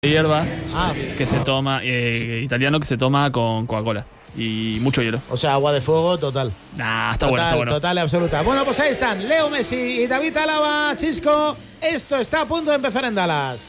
hierbas que se toma, italiano que se toma con Coca-Cola y mucho hielo. O sea, agua de fuego total. Está bueno. Total y absoluta. Bueno, pues ahí están Leo Messi y David Álava. Chisco, esto está a punto de empezar en Dallas.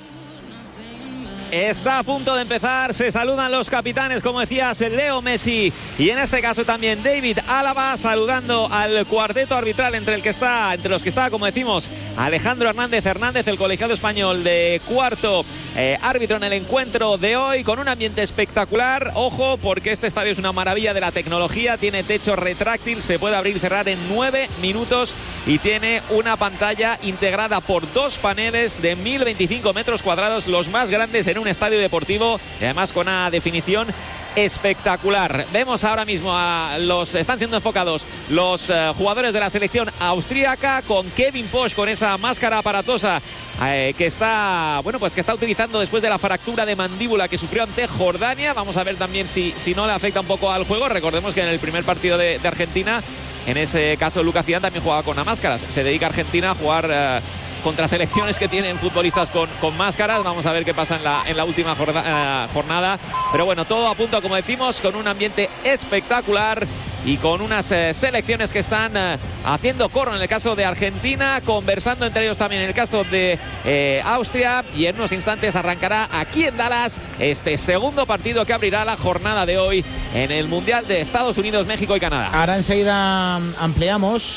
Está a punto de empezar, se saludan los capitanes, como decías, Leo Messi y en este caso también David Álava, saludando al cuarteto arbitral entre los que está, como decimos, Alejandro Hernández, el colegiado español de cuarto árbitro en el encuentro de hoy, con un ambiente espectacular. Ojo, porque este estadio es una maravilla de la tecnología, tiene techo retráctil, se puede abrir y cerrar en 9 minutos y tiene una pantalla integrada por 2 paneles de 1025 metros cuadrados, los más grandes en un estadio deportivo, y además con una definición espectacular. Vemos ahora mismo están siendo enfocados los jugadores de la selección austríaca, con Kevin Posch con esa máscara aparatosa que está utilizando después de la fractura de mandíbula que sufrió ante Jordania. Vamos a ver también si no le afecta un poco al juego. Recordemos que en el primer partido de Argentina, en ese caso Lucas Zidane también jugaba con máscaras. Se dedica a Argentina a jugar contra selecciones que tienen futbolistas con máscaras. Vamos a ver qué pasa en la última jornada. Pero bueno, todo a punto, como decimos, con un ambiente espectacular y con unas selecciones que están haciendo coro en el caso de Argentina, conversando entre ellos también en el caso de Austria. Y en unos instantes arrancará aquí en Dallas este segundo partido que abrirá la jornada de hoy en el Mundial de Estados Unidos, México y Canadá. Ahora enseguida ampliamos.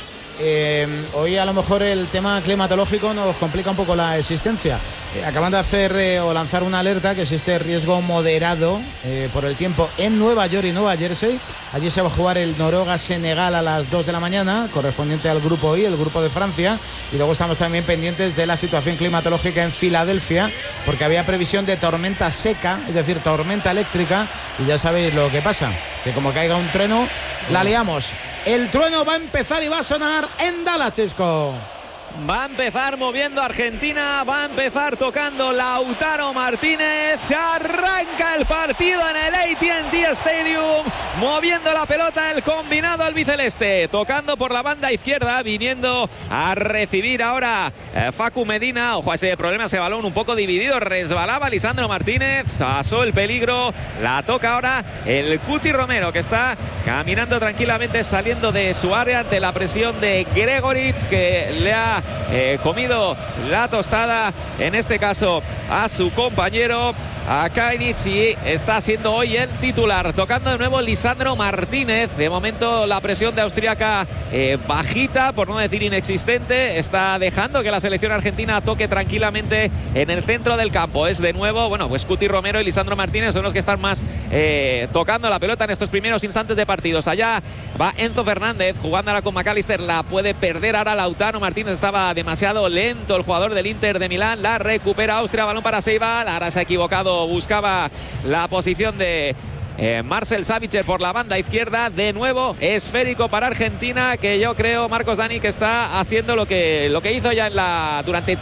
Hoy a lo mejor el tema climatológico nos complica un poco la existencia. Acaban de hacer o lanzar una alerta que existe riesgo moderado por el tiempo en Nueva York y Nueva Jersey. Allí se va a jugar el Noruega-Senegal a las 2 de la mañana, correspondiente al grupo I, el grupo de Francia. Y luego estamos también pendientes de la situación climatológica en Filadelfia, porque había previsión de tormenta seca, es decir, tormenta eléctrica. Y ya sabéis lo que pasa, que como caiga un trueno, la liamos. El trueno va a empezar y va a sonar en Dallas, Chisco. Va a empezar moviendo Argentina, va a empezar tocando Lautaro Martínez, arranca el partido en el AT&T Stadium, moviendo la pelota el combinado albiceleste, tocando por la banda izquierda, viniendo a recibir ahora Facu Medina. Ojo a ese problema, ese balón un poco dividido, resbalaba Lisandro Martínez, pasó el peligro, la toca ahora el Cuti Romero, que está caminando tranquilamente, saliendo de su área ante la presión de Gregoritsch, que le ha comido la tostada, en este caso a su compañero, a Kainitz, y está siendo hoy el titular. Tocando de nuevo Lisandro Martínez. De momento la presión de Austriaca bajita, por no decir inexistente. Está dejando que la selección argentina toque tranquilamente en el centro del campo. Es de nuevo, pues Cuti Romero y Lisandro Martínez son los que están más tocando la pelota en estos primeros instantes de partidos. Allá va Enzo Fernández jugando ahora con McAllister. La puede perder ahora Lautaro Martínez. Estaba demasiado lento el jugador del Inter de Milán. La recupera Austria, balón para Seibal. Ahora se ha equivocado, buscaba la posición de Marcel Savitzer por la banda izquierda. De nuevo esférico para Argentina, que yo creo, Marcos Dani, que está haciendo lo que hizo ya durante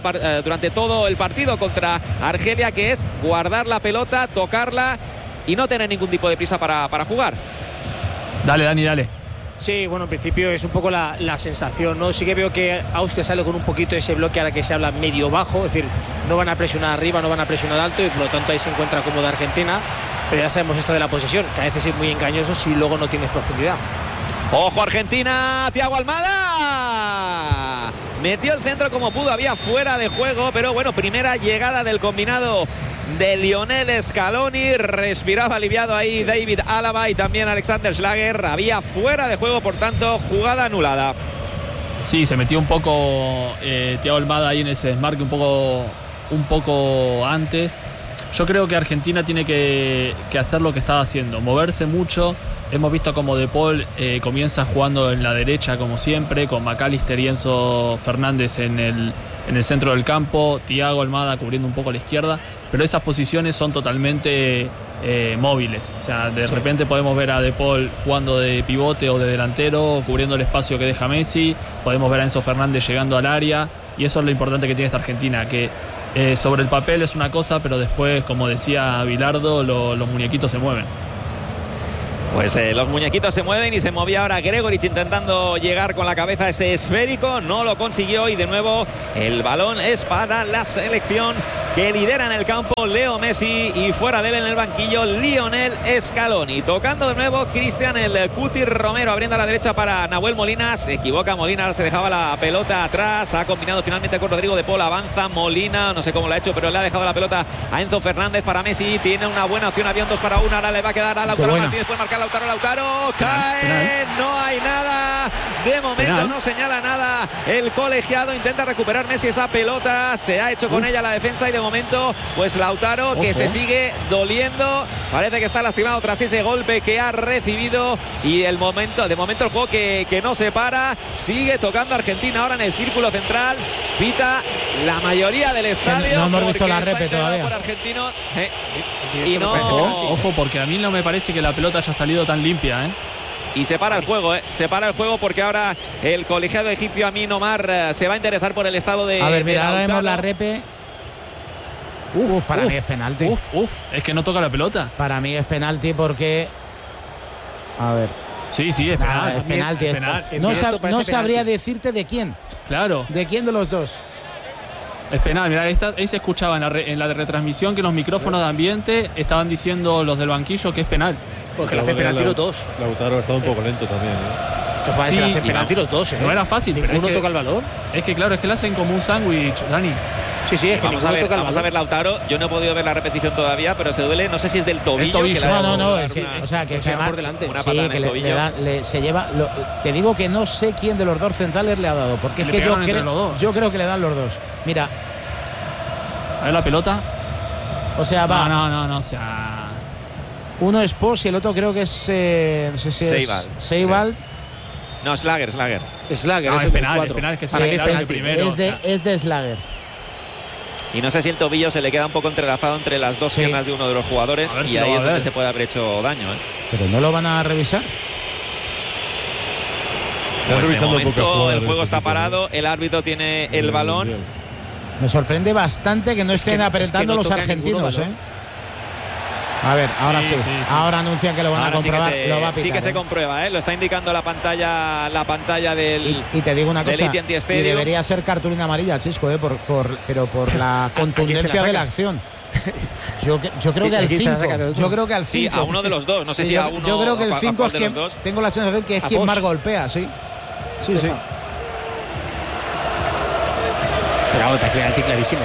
todo el partido contra Argelia, que es guardar la pelota, tocarla y no tener ningún tipo de prisa para jugar. Dale, Dani, dale. Sí, bueno, en principio es un poco la sensación, ¿no? Sí que veo que Austria sale con un poquito de ese bloque ahora que se habla medio bajo, es decir, no van a presionar arriba, no van a presionar alto, y por lo tanto ahí se encuentra cómoda Argentina. Pero ya sabemos esto de la posesión, que a veces es muy engañoso si luego no tienes profundidad. ¡Ojo Argentina! ¡Thiago Almada! Metió el centro como pudo, había fuera de juego, pero bueno, primera llegada del combinado de Lionel Scaloni. Respiraba aliviado ahí David Álava y también Alexander Schlager. Había fuera de juego, por tanto, jugada anulada. Sí, se metió un poco Thiago Almada ahí en ese desmarque un poco antes. Yo creo que Argentina tiene que hacer lo que estaba haciendo, moverse mucho. Hemos visto como De Paul comienza jugando en la derecha como siempre, con McAllister y Enzo Fernández en el centro del campo, Thiago Almada cubriendo un poco a la izquierda, pero esas posiciones son totalmente móviles. O sea, de repente podemos ver a De Paul jugando de pivote o de delantero, cubriendo el espacio que deja Messi, podemos ver a Enzo Fernández llegando al área, y eso es lo importante que tiene esta Argentina, que sobre el papel es una cosa, pero después, como decía Bilardo, los muñequitos se mueven. Pues los muñequitos se mueven y se movía ahora Gregoritsch intentando llegar con la cabeza a ese esférico. No lo consiguió y de nuevo el balón es para la selección que lidera en el campo Leo Messi y fuera de él en el banquillo Lionel Scaloni. Tocando de nuevo Cristian el Cuti Romero, abriendo a la derecha para Nahuel Molina. Se equivoca Molina, se dejaba la pelota atrás, ha combinado finalmente con Rodrigo de Paul, avanza Molina, no sé cómo lo ha hecho, pero le ha dejado la pelota a Enzo Fernández para Messi. Tiene una buena opción, había un 2-1, ahora le va a quedar a Lautaro Martínez, puede marcar Lautaro, cae, no hay nada, de momento no señala nada el colegiado, intenta recuperar Messi esa pelota, se ha hecho con ella la defensa y de momento pues Lautaro que se sigue doliendo, parece que está lastimado tras ese golpe que ha recibido y de momento el juego que no se para, sigue tocando Argentina ahora en el círculo central, pita la mayoría del estadio. No hemos visto la repe todavía. Por argentinos, y no... Ojo, porque a mí no me parece que la pelota haya salido tan limpia, Y se para el juego, se para el juego porque ahora el colegiado egipcio Amin Omar se va a interesar por el estado de... A ver, mira, ahora vemos la repe. Para mí es penalti. Es que no toca la pelota. Para mí es penalti porque... A ver. Sí, es penal. Es penalti. No sabría decirte de quién. Claro. ¿De quién de los dos? Es penal, mira, ahí se escuchaba en la retransmisión que los micrófonos de ambiente estaban diciendo los del banquillo que es penal. Porque le hacen penalti los dos. Lautaro ha estado un poco lento también. Sí, le hacen penalti los dos. No era fácil. Ninguno toca el balón. Es que claro, es que le hacen como un sándwich, Dani. Sí, es que vamos a ver Lautaro. Yo no he podido ver la repetición todavía, pero se duele, no sé si es del tobillo. No, es que, o sea, que se va por delante. Una patada en el tobillo. se lleva. Te digo que no sé quién de los dos centrales le ha dado, porque es que yo creo que le dan los dos. Mira. A ver la pelota. O sea, va. No, o sea. Uno es Pos y el otro creo que es. No sé si es Seibald. No, Slager. Slager es el penal, 4. es penal, es que se el primero. Es de Slager. Y no sé si el tobillo se le queda un poco entrelazado entre las dos piernas de uno de los jugadores y ahí es donde se puede haber hecho daño. Pero no lo van a revisar. Pues de momento el juego está parado, el árbitro tiene el balón. Me sorprende bastante que no estén apretando los argentinos, A ver, ahora sí. Ahora anuncian que lo van a comprobar, lo va a pitar. Sí que se comprueba, lo está indicando la pantalla del... Y te digo una cosa, y debería ser cartulina amarilla, Chisco, pero por la contundencia de la acción. Yo creo que al 5. Yo creo que al 5. Sí, a uno de los dos, no sé si a uno. Yo creo que el 5 es quien... Tengo la sensación que es quien más golpea, sí. Sí. Pero me parece penalti clarísimo,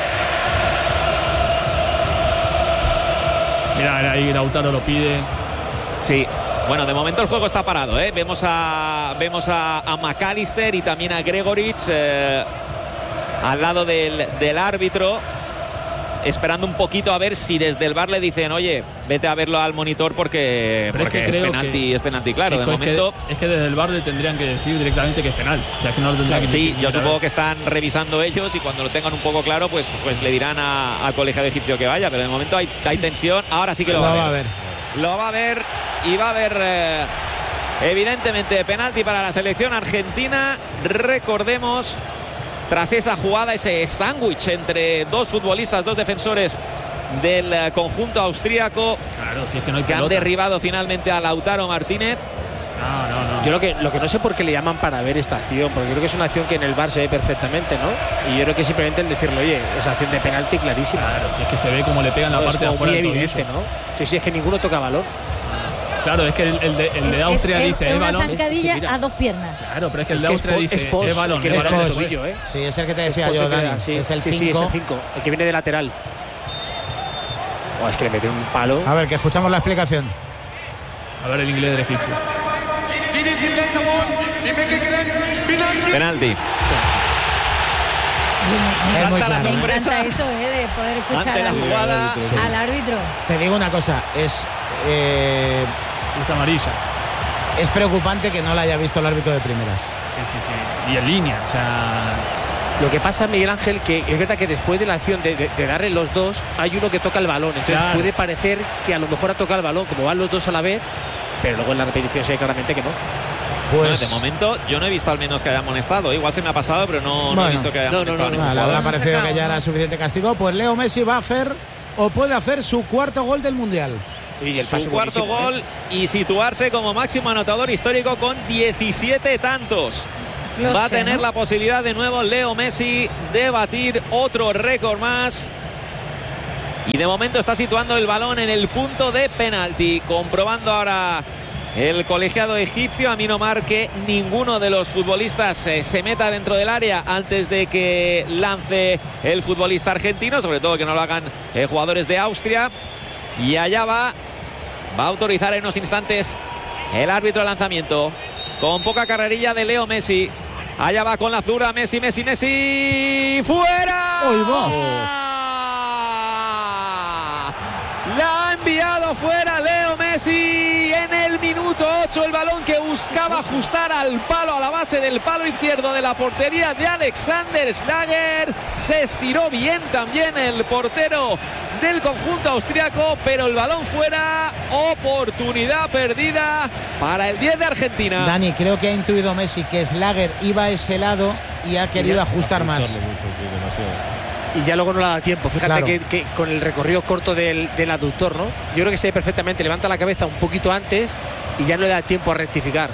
Mira, ahí Lautaro lo pide. Sí. Bueno, de momento el juego está parado, Vemos a McAllister y también a Gregoric al lado del árbitro, esperando un poquito a ver si desde el VAR le dicen, oye, vete a verlo al monitor porque es penalti, claro. Chico, de momento es que desde el VAR le tendrían que decir directamente que es penal. O sea, que no lo tendrían que decir. Sí, yo supongo que están revisando ellos y cuando lo tengan un poco claro, pues le dirán al colegiado egipcio que vaya, pero de momento hay tensión. Ahora sí que lo va a ver. Lo va a ver y va a haber evidentemente penalti para la selección argentina. Recordemos, tras esa jugada, ese sándwich entre dos futbolistas, dos defensores del conjunto austríaco, claro, si es que no hay que han derribado finalmente a Lautaro Martínez. No. Yo lo que no sé por qué le llaman para ver esta acción, porque creo que es una acción que en el VAR se ve perfectamente, ¿no? Y yo creo que simplemente el decirle, oye, esa acción de penalti clarísima. Claro, si es que se ve como le pegan la parte de afuera muy evidente, ¿no? Sí, es que ninguno toca balón. Claro, es que el de Austria dice es balón. una zancadilla a dos piernas. Claro, pero es que el de Austria dice es balón. Que Sí, es el que te decía yo, Dani. Es el 5. Sí, es el 5, el que viene de lateral. Es que le mete un palo. A ver, que escuchamos la explicación. A ver el inglés del egipcio. Penalti. Es muy claro. Me encanta esto, de poder escuchar al árbitro. Te digo una cosa, es amarilla. Es preocupante que no la haya visto el árbitro de primeras. Sí. Y en línea, o sea... Lo que pasa, Miguel Ángel, que es verdad que después de la acción de darle los dos, hay uno que toca el balón. Entonces puede parecer que a lo mejor ha tocado el balón, como van los dos a la vez, pero luego en la repetición se ve claramente que no. Pues de momento yo no he visto al menos que haya amonestado. Igual se me ha pasado, pero no he visto que haya amonestado. Le habrá parecido que ya era suficiente castigo. Pues Leo Messi va a hacer o puede hacer su cuarto gol del Mundial. Y su cuarto gol y situarse como máximo anotador histórico con 17 tantos. Va a tener la posibilidad de nuevo Leo Messi de batir otro récord más Y de momento está situando el balón en el punto de penalti. Comprobando ahora el colegiado egipcio, a mí no marque ninguno de los futbolistas se meta dentro del área antes de que lance el futbolista argentino, sobre todo que no lo hagan jugadores de Austria. Y allá va a autorizar en unos instantes el árbitro de lanzamiento, con poca carrerilla de Leo Messi. Allá va con la zurda, Messi, ¡fuera! ¡Uy, va! La ha enviado fuera Leo Messi en el minuto 8. El balón que buscaba ajustar al palo, a la base del palo izquierdo de la portería de Alexander Schlager. Se estiró bien también el portero del conjunto austriaco, pero el balón fuera. Oportunidad perdida para el 10 de Argentina. Dani, creo que ha intuido Messi que Schlager iba a ese lado y ha querido ajustar más. Y ya luego no le da tiempo. Fíjate claro, que con el recorrido corto del aductor, ¿no? Yo creo que se ve perfectamente. Levanta la cabeza un poquito antes y ya no le da tiempo a rectificar.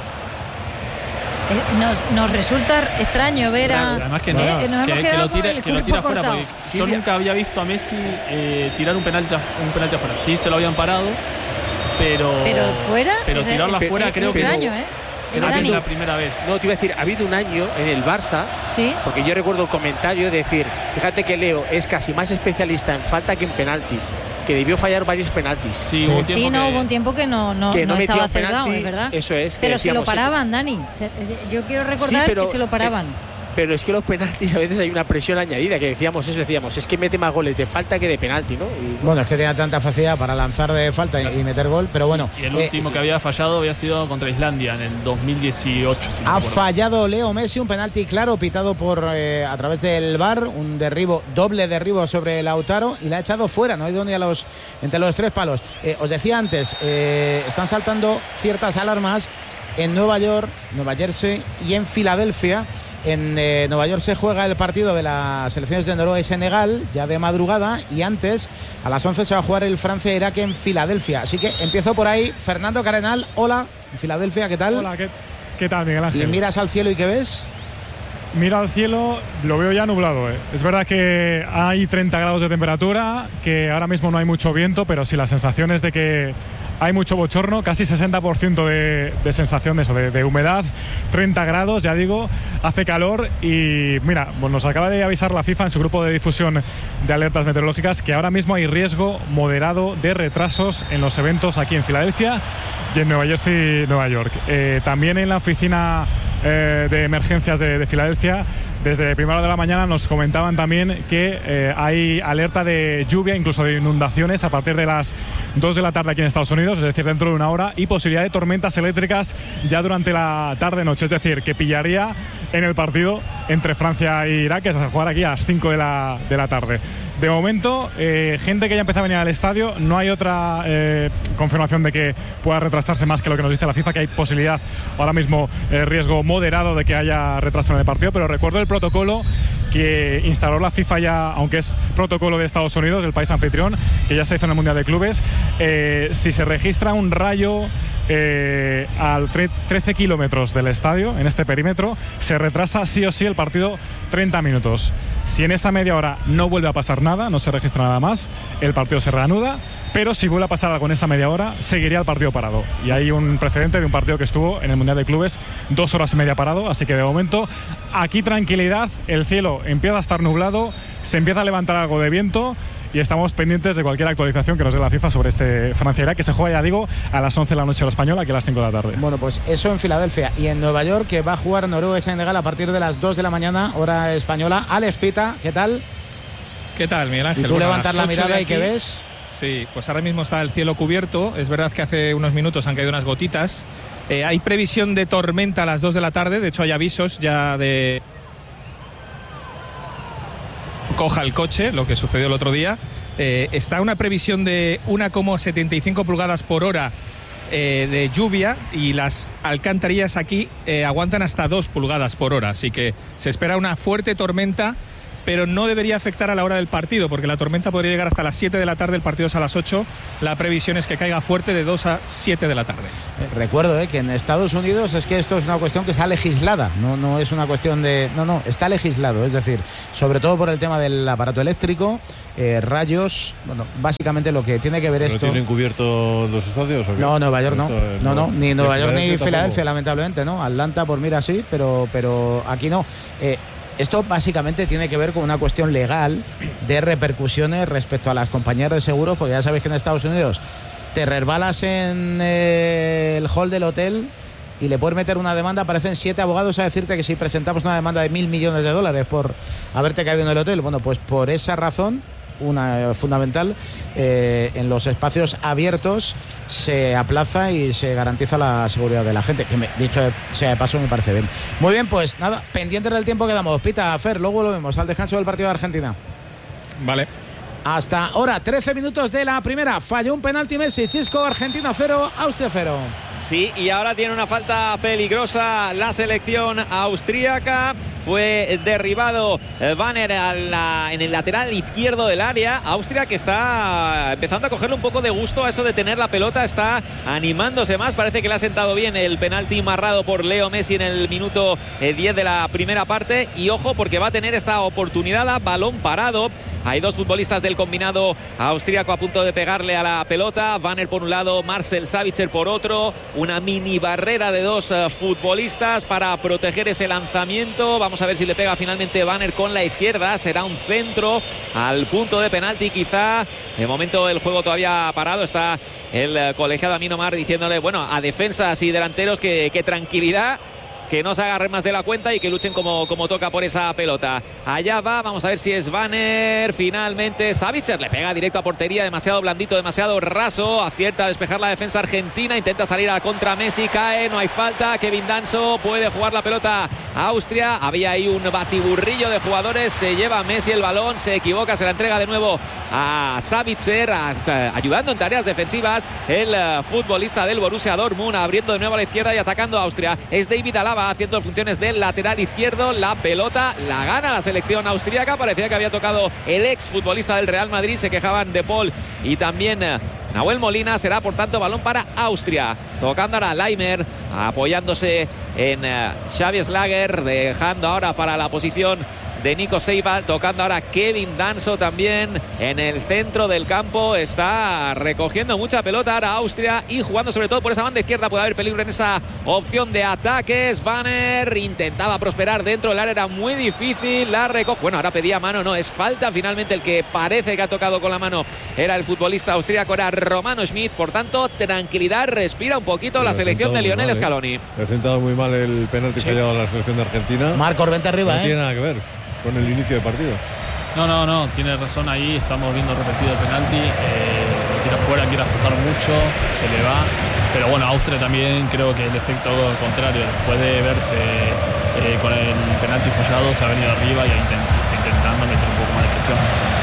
Nos resulta extraño ver a... Además que, que lo tira fuera, porque yo nunca había visto a Messi tirar un penalti afuera. Sí, se lo habían parado, pero fuera. Pero tirarla afuera creo que extraño, no. Es la primera vez. No, te iba a decir, ha habido un año en el Barça, ¿sí? Porque yo recuerdo un comentario de decir, fíjate que Leo es casi más especialista en falta que en penaltis, que debió fallar varios penaltis. Sí, hubo un tiempo que no estaba acertado, es verdad. Eso es. Pero se lo paraban, Dani. Yo quiero recordar que se lo paraban. Pero es que los penaltis a veces hay una presión añadida, que decíamos, es que mete más goles de falta que de penalti, ¿no? Bueno, es que tenía tanta facilidad para lanzar de falta y meter gol, pero bueno. Y el último que había fallado había sido contra Islandia en el 2018. Si ha fallado Leo Messi un penalti claro, pitado por a través del VAR, un doble derribo sobre Lautaro, y la ha echado fuera, no ha ido ni entre los tres palos. Os decía antes, están saltando ciertas alarmas en Nueva York, Nueva Jersey y en Filadelfia. En Nueva York se juega el partido de las selecciones de Noruega y Senegal ya de madrugada, y antes a las 11 se va a jugar el Francia-Irak en Filadelfia. Así que empiezo por ahí. Fernando Cardenal, hola, en Filadelfia, ¿qué tal? Hola, ¿qué tal, Miguel Ángel? ¿Y miras al cielo y qué ves? Miro al cielo, lo veo ya nublado. Es verdad que hay 30 grados de temperatura, que ahora mismo no hay mucho viento, pero sí la sensación es de que hay mucho bochorno, casi 60% de sensación de eso, de humedad, 30 grados, ya digo, hace calor. Y mira, pues nos acaba de avisar la FIFA en su grupo de difusión de alertas meteorológicas que ahora mismo hay riesgo moderado de retrasos en los eventos aquí en Filadelfia y en Nueva Jersey, Nueva York. También en la oficina de emergencias de Filadelfia, desde primera hora de la mañana nos comentaban también que hay alerta de lluvia, incluso de inundaciones a partir de las 2 de la tarde aquí en Estados Unidos, es decir, dentro de una hora, y posibilidad de tormentas eléctricas ya durante la tarde-noche, es decir, que pillaría en el partido entre Francia e Irak, que se va a jugar aquí a las 5 de la tarde. De momento, gente que ya empieza a venir al estadio, no hay otra confirmación de que pueda retrasarse más que lo que nos dice la FIFA, que hay posibilidad ahora mismo, riesgo moderado de que haya retraso en el partido, pero recuerdo el protocolo que instaló la FIFA ya, aunque es protocolo de Estados Unidos, el país anfitrión, que ya se hizo en el Mundial de Clubes. Si se registra un rayo a 13 kilómetros del estadio, en este perímetro, se retrasa sí o sí el partido 30 minutos. Si en esa media hora no vuelve a pasar nada, no se registra nada más, el partido se reanuda, pero si vuelve a pasar algo en esa media hora, seguiría el partido parado. Y hay un precedente de un partido que estuvo en el Mundial de Clubes 2 horas y media parado, así que de momento aquí tranquilidad, el cielo empieza a estar nublado, se empieza a levantar algo de viento y estamos pendientes de cualquier actualización que nos dé la FIFA sobre este Francia-Irak, que se juega, ya digo, a las 11 de la noche hora española, aquí a las 5 de la tarde. Bueno, pues eso en Filadelfia. Y en Nueva York, que va a jugar Noruega y Senegal a partir de las 2 de la mañana, hora española. Alex Pita, ¿qué tal? ¿Qué tal, Miguel Ángel? ¿Y tú levantas la mirada y qué ves? Sí, pues ahora mismo está el cielo cubierto. Es verdad que hace unos minutos han caído unas gotitas. Hay previsión de tormenta a las 2 de la tarde. De hecho, hay avisos ya de... coja el coche, lo que sucedió el otro día. Está una previsión de 1,75 pulgadas por hora de lluvia, y las alcantarillas aquí aguantan hasta 2 pulgadas por hora. Así que se espera una fuerte tormenta pero no debería afectar a la hora del partido, porque la tormenta podría llegar hasta las 7 de la tarde, el partido es a las 8, la previsión es que caiga fuerte de 2 a 7 de la tarde. Recuerdo que en Estados Unidos es que esto es una cuestión que está legislada, no es una cuestión de... No, está legislado, es decir, sobre todo por el tema del aparato eléctrico, rayos, bueno, básicamente lo que tiene que ver esto... ¿No tienen cubierto los estadios o qué? No, Nueva York no, ni Nueva York ni tampoco. Filadelfia, lamentablemente, ¿no? Atlanta, pues mira, sí, pero aquí no. Esto básicamente tiene que ver con una cuestión legal de repercusiones respecto a las compañías de seguros, porque ya sabéis que en Estados Unidos te resbalas en el hall del hotel y le puedes meter una demanda. Aparecen 7 abogados a decirte que si presentamos una demanda de $1.000 millones por haberte caído en el hotel. Bueno, pues por esa razón, una fundamental, en los espacios abiertos se aplaza y se garantiza la seguridad de la gente, que dicho sea de paso me parece bien. Muy bien, pues nada, pendientes del tiempo que damos. Pita, Fer, luego lo vemos al descanso del partido de Argentina. Vale. Hasta ahora, 13 minutos de la primera. Falló un penalti Messi. Chisco, Argentina 0, Austria 0. Sí, y ahora tiene una falta peligrosa la selección austríaca. Fue derribado Banner en el lateral izquierdo del área. Austria, que está empezando a cogerle un poco de gusto a eso de tener la pelota, está animándose más. Parece que le ha sentado bien el penalti marrado por Leo Messi en el minuto 10 de la primera parte. Y ojo, porque va a tener esta oportunidad a balón parado. Hay dos futbolistas del combinado austríaco a punto de pegarle a la pelota. Banner por un lado, Marcel Sabitzer por otro. Una mini barrera de dos futbolistas para proteger ese lanzamiento. Vamos a ver si le pega finalmente Banner con la izquierda. Será un centro al punto de penalti quizá. De momento el juego todavía parado. Está el colegiado Amin Omar diciéndole, bueno, a defensas y delanteros que tranquilidad, que no se agarren más de la cuenta y que luchen como toca por esa pelota. Allá va, vamos a ver si es Banner. Finalmente Sabitzer le pega directo a portería, demasiado blandito, demasiado raso. Acierta a despejar la defensa argentina, intenta salir a contra Messi, cae, no hay falta. Kevin Danso puede jugar la pelota a Austria. Había ahí un batiburrillo de jugadores, se lleva Messi el balón, se equivoca, se la entrega de nuevo a Sabitzer, ayudando en tareas defensivas el futbolista del Borussia Dortmund, abriendo de nuevo a la izquierda y atacando a Austria. Es David Alaba haciendo funciones del lateral izquierdo. La pelota la gana la selección austríaca. Parecía que había tocado el ex futbolista del Real Madrid. Se quejaban de Paul y también Nahuel Molina. Será por tanto balón para Austria. Tocando ahora Leimer, apoyándose en Xavi Schlager, dejando ahora para la posición de Nico Seibal, tocando ahora Kevin Danso también en el centro del campo. Está recogiendo mucha pelota ahora Austria y jugando sobre todo por esa banda izquierda. Puede haber peligro en esa opción de ataques. Banner intentaba prosperar dentro del área, era muy difícil. La recoge. Bueno, ahora pedía mano, no, es falta. Finalmente el que parece que ha tocado con la mano era el futbolista austríaco, era Romano Schmidt. Por tanto, tranquilidad, respira un poquito la selección de Lionel Scaloni. Le ha sentado muy mal el penalti que ha llevado a la selección de Argentina. Marco, vente arriba, no tiene nada que ver con el inicio del partido. No, tiene razón ahí. Estamos viendo repetido el penalti. Quiere afuera, quiere ajustar mucho, se le va. Pero bueno, Austria también creo que el efecto contrario. Después de verse con el penalti fallado, se ha venido arriba y intentando meter un poco más de presión.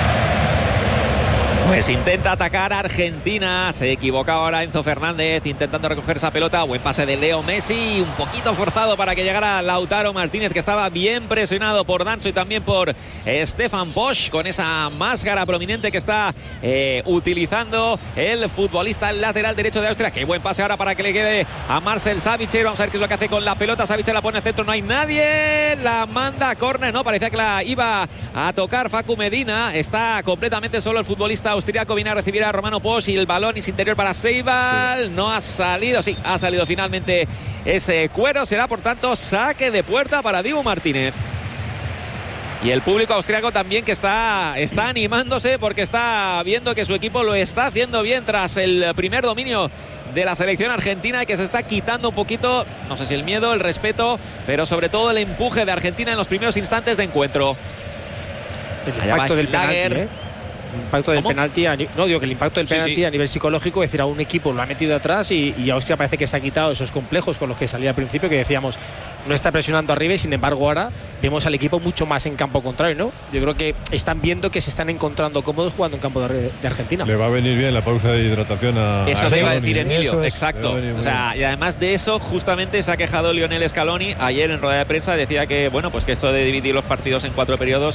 Pues intenta atacar a Argentina. Se equivocaba ahora Enzo Fernández intentando recoger esa pelota. Buen pase de Leo Messi. Un poquito forzado para que llegara Lautaro Martínez, que estaba bien presionado por Danso y también por Stefan Posch, con esa máscara prominente que está utilizando el futbolista lateral derecho de Austria. Qué buen pase ahora para que le quede a Marcel Sabitzer. Vamos a ver qué es lo que hace con la pelota. Sabitzer la pone al centro, no hay nadie. La manda a córner. No, parecía que la iba a tocar Facu Medina. Está completamente solo el futbolista austríaco. Viene a recibir a Romano Posch y el balón es interior para Seibal. Sí. No ha salido, sí, ha salido finalmente ese cuero. Será por tanto saque de puerta para Dibu Martínez. Y el público austríaco también, que está animándose porque está viendo que su equipo lo está haciendo bien tras el primer dominio de la selección argentina, y que se está quitando un poquito, no sé si el miedo, el respeto, pero sobre todo el empuje de Argentina en los primeros instantes de encuentro. El impacto del penalti, el impacto del penalti, no digo que el impacto del penalti a nivel psicológico, es decir, a un equipo lo ha metido atrás y Austria parece que se ha quitado esos complejos con los que salía al principio, que decíamos no está presionando arriba, y sin embargo ahora vemos al equipo mucho más en campo contrario, ¿no? Yo creo que están viendo que se están encontrando cómodos jugando en campo de Argentina. Le va a venir bien la pausa de hidratación a eso te iba a decir, Emilio, es. exacto. O sea, y además de eso justamente se ha quejado Lionel Scaloni ayer en rueda de prensa. Decía que bueno, pues que esto de dividir los partidos en 4 periodos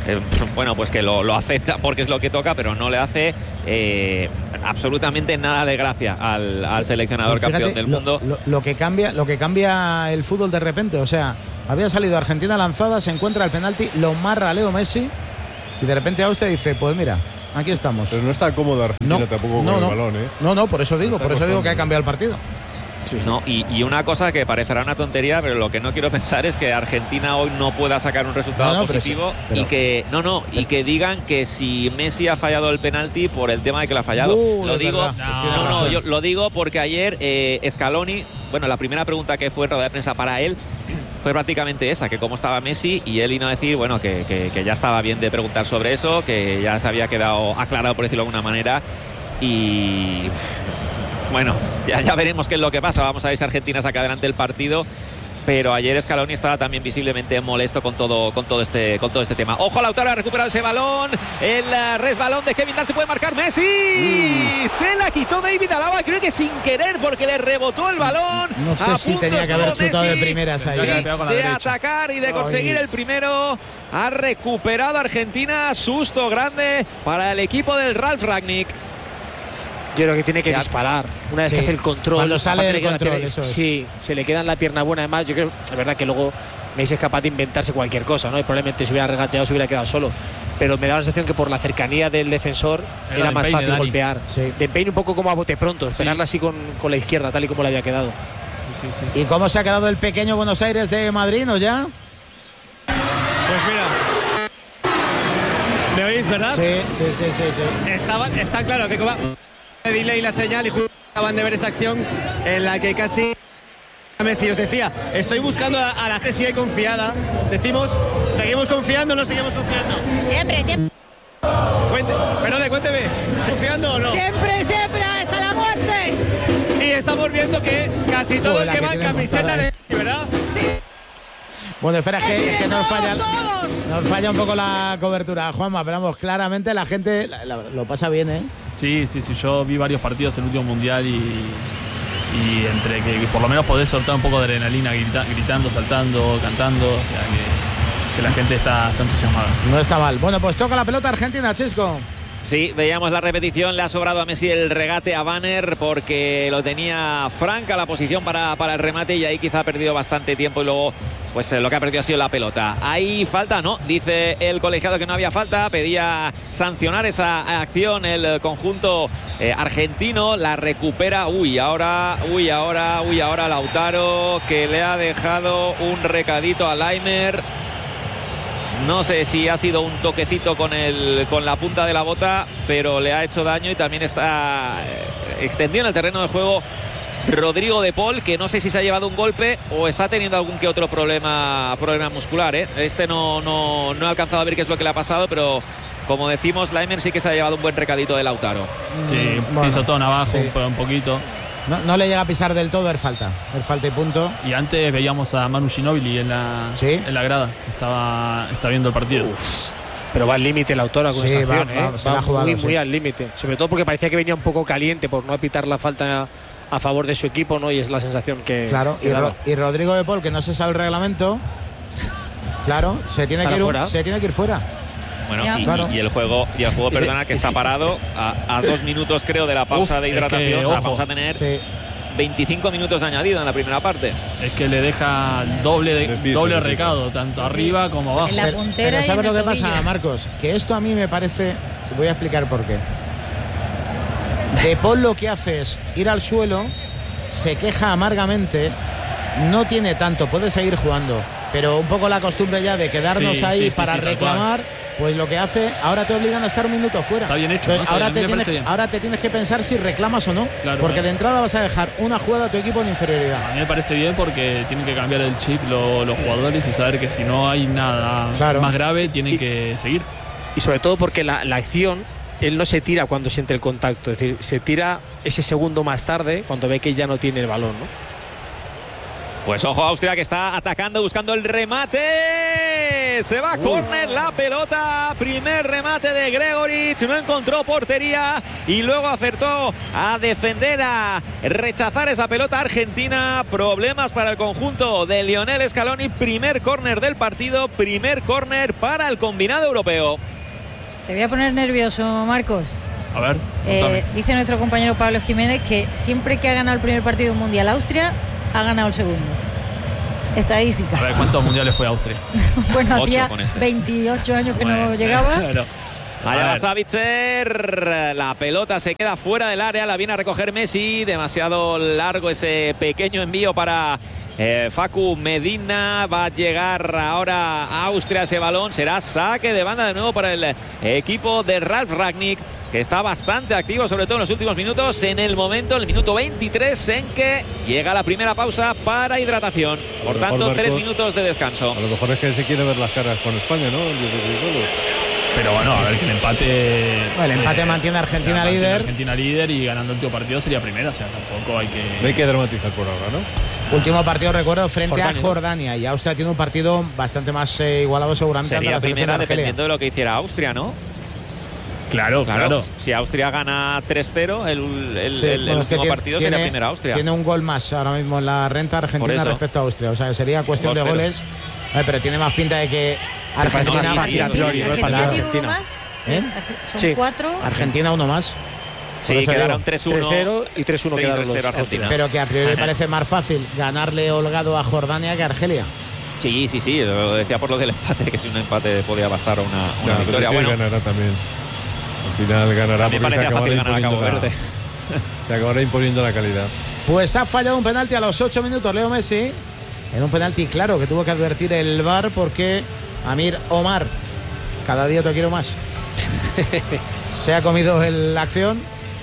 bueno, pues que lo acepta porque es lo que toca, pero no le hace absolutamente nada de gracia al seleccionador campeón del mundo. Lo que cambia el fútbol de repente, o sea, había salido Argentina lanzada, se encuentra el penalti, lo marra Leo Messi y de repente Austria dice, pues mira, aquí estamos. Pero no está cómoda Argentina tampoco con el balón, ¿eh? No, por eso digo que ha cambiado el partido. Sí. No, y una cosa que parecerá una tontería, pero lo que no quiero pensar es que Argentina hoy no pueda sacar un resultado positivo y que digan que si Messi ha fallado el penalti por el tema de que lo ha fallado. Yo lo digo porque ayer Scaloni, bueno, la primera pregunta que fue en rueda de prensa para él fue prácticamente esa, que cómo estaba Messi, y él vino a decir, bueno, que ya estaba bien de preguntar sobre eso, que ya se había quedado aclarado, por decirlo de alguna manera, y bueno, ya veremos qué es lo que pasa. Vamos a ver si Argentina saca adelante el partido. Pero ayer Scaloni estaba también visiblemente molesto con todo este tema. Ojo, Lautaro ha recuperado ese balón. El resbalón de Kevin Dan, se puede marcar Messi. Se la quitó David Alaba, creo que sin querer, porque le rebotó el balón. No sé si tenía que haber chutado de primeras ahí. De atacar y de conseguir el primero. Ha recuperado Argentina. Susto grande para el equipo del Ralf Rangnick. Yo creo que tiene que disparar una vez que hace el control. Cuando sale del control, eso es. Sí, se le queda en la pierna buena. Además, yo creo, la verdad, que luego Messi es capaz de inventarse cualquier cosa, ¿no? Y probablemente se hubiera regateado, se hubiera quedado solo. Pero me da la sensación que por la cercanía del defensor era más fácil golpear. Sí. De Peine un poco como a bote pronto, esperarla así con la izquierda, tal y como le había quedado. Sí. ¿Y cómo se ha quedado el pequeño Buenos Aires de Madrid, no ya? Pues mira. ¿Me oís, verdad? Sí. Está claro que de delay la señal y justo acaban de ver esa acción en la que casi Messi os decía, estoy buscando a la gente sigue confiada. Decimos, ¿seguimos confiando o no seguimos confiando? Siempre. Cuénteme, ¿confiando o no? Siempre, hasta la muerte. Y estamos viendo que casi todos llevan camiseta de ¿verdad? Sí. Bueno, espera, es que nos falla un poco la cobertura, Juanma, pero vamos, claramente la gente lo pasa bien, ¿eh? Sí, yo vi varios partidos el último mundial y entre que por lo menos podés soltar un poco de adrenalina gritando, saltando, cantando, o sea que la gente está entusiasmada. No está mal. Bueno, pues toca la pelota Argentina, Chisco. Sí, veíamos la repetición, le ha sobrado a Messi el regate a Banner porque lo tenía franca la posición para el remate y ahí quizá ha perdido bastante tiempo y luego pues lo que ha perdido ha sido la pelota. ¿Hay falta? No, dice el colegiado que no había falta, pedía sancionar esa acción el conjunto argentino, la recupera, ahora Lautaro, que le ha dejado un recadito a Laimer. No sé si ha sido un toquecito con la punta de la bota, pero le ha hecho daño y también está extendido en el terreno de juego Rodrigo de Paul, que no sé si se ha llevado un golpe o está teniendo algún que otro problema muscular, ¿eh? No he alcanzado a ver qué es lo que le ha pasado, pero como decimos, Laimer sí que se ha llevado un buen recadito de Lautaro. Sí, pisotón abajo, un poquito. No le llega a pisar del todo, es falta y punto. Y antes veíamos a Manu Ginóbili en la grada, está viendo el partido. Pero va al límite Lautaro con esa acción, va muy al límite, sobre todo porque parecía que venía un poco caliente por no pitar la falta a favor de su equipo, ¿no? Y es la sensación que y Rodrigo de Paul, que no se sabe el reglamento, claro, se tiene que ir fuera. Bueno, y el juego, perdona, que está parado a 2 minutos, creo, de la pausa de hidratación. Vamos a tener 25 minutos añadidos en la primera parte. Es que le deja doble recado, tanto arriba como abajo. En la puntera. Pero ¿sabes lo que pasa, Marcos? Que esto a mí me parece. Te voy a explicar por qué. De Paul lo que hace es ir al suelo, se queja amargamente, no tiene tanto, puede seguir jugando, pero un poco la costumbre ya de quedarnos ahí para reclamar. Pues lo que hace, ahora te obligan a estar un minuto fuera. Está bien hecho. Entonces, ahora te tienes que pensar si reclamas o no. Claro, porque de entrada vas a dejar una jugada a tu equipo en inferioridad. A mí me parece bien porque tienen que cambiar el chip los jugadores y saber que si no hay nada más grave, tienen que seguir. Y sobre todo porque la acción, él no se tira cuando siente el contacto. Es decir, se tira ese segundo más tarde cuando ve que ya no tiene el balón, ¿no? Pues ojo, Austria, que está atacando, buscando el remate. Gregoritsch. Se va a córner la pelota. Primer remate de Gregoritsch. No encontró portería y luego acertó a defender, a rechazar esa pelota argentina. Problemas para el conjunto de Lionel Scaloni. Primer córner del partido. Primer córner para el combinado europeo. Te voy a poner nervioso, Marcos. A ver, dice nuestro compañero Pablo Jiménez que siempre que ha ganado el primer partido mundial Austria, ha ganado el segundo. Estadística. A ver, ¿cuántos mundiales fue Austria? Bueno, hacía 28 años que no llegaba. Allá va Savitzer, la pelota se queda fuera del área, la viene a recoger Messi, demasiado largo ese pequeño envío para Facu Medina. Va a llegar ahora a Austria ese balón, será saque de banda de nuevo para el equipo de Ralf Rangnick, que está bastante activo, sobre todo en los últimos minutos, en el minuto 23 en que llega la primera pausa para hidratación. Por tanto, Marcos, 3 minutos de descanso. A lo mejor es que se quiere ver las caras con España, ¿no? Pero bueno, a ver, que el empate... Bueno, el empate mantiene a Argentina líder. Argentina líder y ganando el último partido sería primera, o sea, tampoco hay que... No hay que dramatizar por ahora, ¿no? Sí. Último partido, recuerdo, frente a Jordania. Y Austria tiene un partido bastante más igualado seguramente. Sería primera dependiendo de lo que hiciera Austria, ¿no? Claro. Si Austria gana 3-0, el último partido sería primera Austria. Tiene un gol más ahora mismo en la renta Argentina respecto a Austria. O sea, sería cuestión de goles. Pero tiene más pinta de que Argentina tiene uno más. Son 4. Argentina uno más. Sí, quedaron 3-1 y 3-1 quedaron los Argentina. Pero que a priori parece más fácil ganarle holgado a Jordania que a Argelia. Sí, lo decía por lo del empate, que si un empate podía bastar una victoria. Sí, ganará también. Al final ganará. Me parecía fácil ganar a Cabo Verde. Se acabará imponiendo la calidad. Pues ha fallado un penalti a los 8 minutos Leo Messi. En un penalti claro que tuvo que advertir el VAR porque Amir Omar, cada día te quiero más, se ha comido la acción.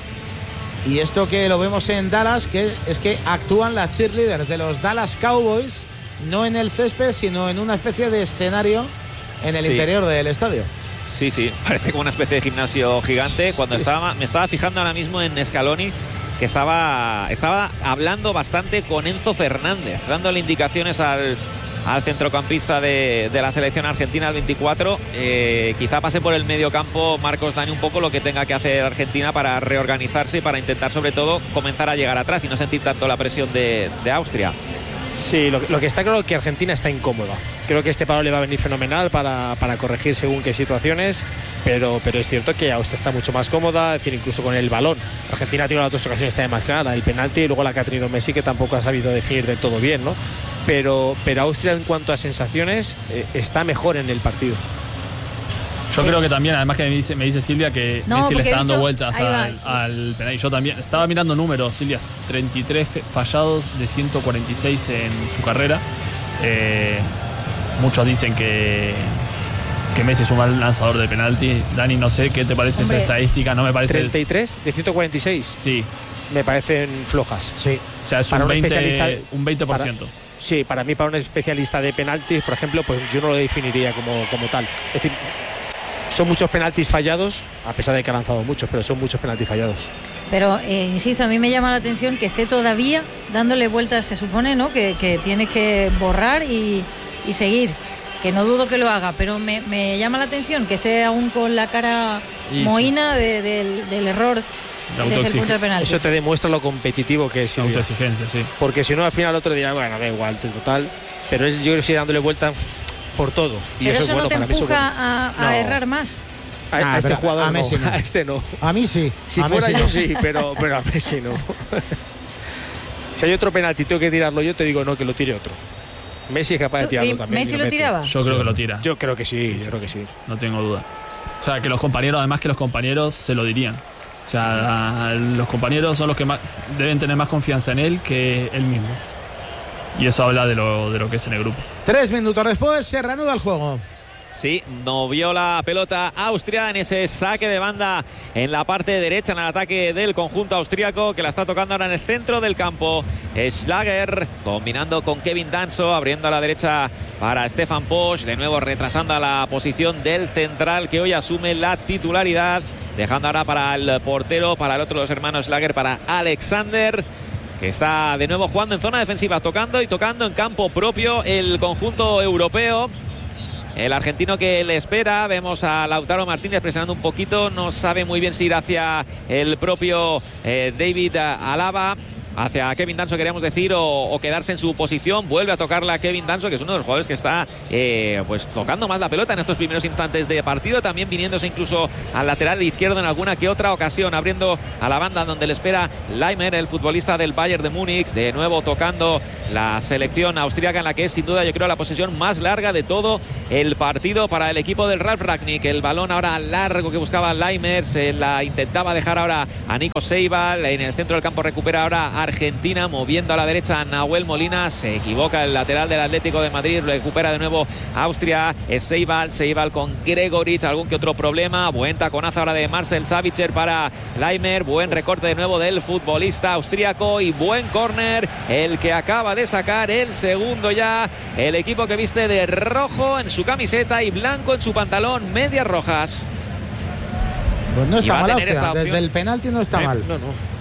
Y esto que lo vemos en Dallas, que es que actúan las cheerleaders de los Dallas Cowboys, no en el césped, sino en una especie de escenario en el interior del estadio. Sí, parece como una especie de gimnasio gigante. Cuando me estaba fijando ahora mismo en Scaloni, que estaba hablando bastante con Enzo Fernández, dándole indicaciones al centrocampista de la selección argentina, el 24. Quizá pase por el mediocampo Marcos Dani un poco lo que tenga que hacer Argentina para reorganizarse y para intentar sobre todo comenzar a llegar atrás y no sentir tanto la presión de Austria. Sí, lo que está claro es que Argentina está incómoda. Creo que este paro le va a venir fenomenal para corregir según qué situaciones, pero es cierto que Austria está mucho más cómoda, es decir, incluso con el balón. Argentina ha tenido las dos ocasiones también más claras, el penalti y luego la que ha tenido Messi, que tampoco ha sabido definir del todo bien, ¿no? Pero Austria en cuanto a sensaciones está mejor en el partido. Yo creo que también, además que me dice Silvia que Messi le está dando vueltas al penal. Y yo también estaba mirando números, Silvia, 33 fallados de 146 en su carrera. Muchos dicen que Messi es un mal lanzador de penalti. Dani, no sé qué te parece esa estadística, no me parece. 33 de 146. Sí. Me parecen flojas. Sí. O sea, es para un 20%. Sí, para mí, para un especialista de penaltis, por ejemplo, pues yo no lo definiría como tal. Es decir, son muchos penaltis fallados, a pesar de que ha lanzado muchos, pero son muchos penaltis fallados. Pero, insisto, a mí me llama la atención que esté todavía dándole vueltas, se supone, ¿no? Que tiene que borrar y seguir. Que no dudo que lo haga, pero me llama la atención que esté aún con la cara mohína del error desde el punto de penalti. Eso te demuestra lo competitivo que es. Autoexigencia, sí. Porque si no, al final otro día, bueno, da igual, total. Pero yo creo que sigue dándole vueltas por todo. Y pero eso es bueno, no te empuja a errar más. A este jugador a Messi no. A este no. A mí sí. Si fuera Messi yo sí, pero a Messi no. Si hay otro penalti, tengo que tirarlo yo, te digo no, que lo tire otro. Messi es capaz de tirarlo también. ¿Messi lo tiraba? Yo creo que lo tira. Yo creo que sí, creo que sí. No tengo duda. O sea, que los compañeros se lo dirían. O sea, los compañeros son los que más deben tener más confianza en él que él mismo. Y eso habla de lo que es en el grupo. 3 minutos después se reanuda el juego. Sí, no vio la pelota Austria en ese saque de banda en la parte derecha, en el ataque del conjunto austríaco, que la está tocando ahora en el centro del campo. Schlager combinando con Kevin Danso, abriendo a la derecha para Stefan Posch, de nuevo retrasando a la posición del central que hoy asume la titularidad, dejando ahora para el portero, para el otro de los hermanos Schlager, para Alexander, que está de nuevo jugando en zona defensiva, tocando en campo propio el conjunto europeo. el argentino que le espera. Vemos a Lautaro Martínez presionando un poquito, no sabe muy bien si ir hacia el propio David Alaba, hacia Kevin Danso queríamos decir, o quedarse en su posición. Vuelve a tocarla a Kevin Danso, que es uno de los jugadores que está pues tocando más la pelota en estos primeros instantes de partido, también viniéndose incluso al lateral izquierdo en alguna que otra ocasión, abriendo a la banda donde le espera Laimer, el futbolista del Bayern de Múnich, de nuevo tocando la selección austríaca, en la que es sin duda, yo creo, la posesión más larga de todo el partido para el equipo del Ralf Rangnick. El balón ahora largo que buscaba Laimer, se la intentaba dejar ahora a Nico Seibal, en el centro del campo recupera ahora Argentina, moviendo a la derecha a Nahuel Molina, se equivoca el lateral del Atlético de Madrid, recupera de nuevo Austria, es Seibal con Gregoritsch, algún que otro problema, buen taconazo ahora de Marcel Sabitzer para Laimer, buen recorte de nuevo del futbolista austríaco y buen córner, el que acaba de sacar el segundo ya, el equipo que viste de rojo en su camiseta y blanco en su pantalón, medias rojas. Pues no está mal Austria, desde el penalti no está mal. No.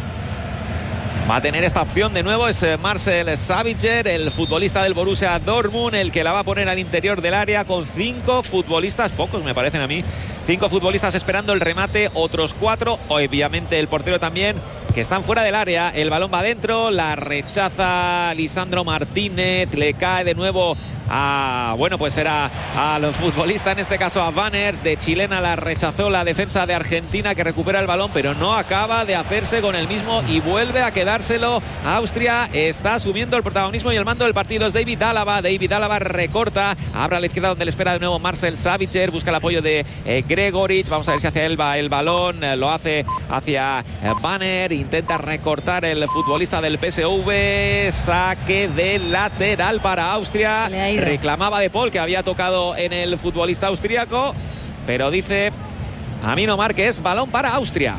Va a tener esta opción de nuevo, es Marcel Sabitzer, el futbolista del Borussia Dortmund, el que la va a poner al interior del área con 5 futbolistas, pocos me parecen a mí, 5 futbolistas esperando el remate, otros 4, obviamente el portero también, que están fuera del área. El balón va adentro, la rechaza Lisandro Martínez, le cae de nuevo a, bueno, pues era al futbolista, en este caso a Banners, de chilena, la rechazó la defensa de Argentina, que recupera el balón, pero no acaba de hacerse con el mismo y vuelve a quedárselo. Austria está asumiendo el protagonismo y el mando del partido. Es David Alaba recorta, abre a la izquierda donde le espera de nuevo Marcel Sabitzer, busca el apoyo de Gregoritsch, vamos a ver si hacia él va el balón, lo hace hacia Banner, intenta recortar el futbolista del PSV, saque de lateral para Austria. Reclamaba De Paul, que había tocado en el futbolista austríaco, pero dice Amino Márquez, balón para Austria.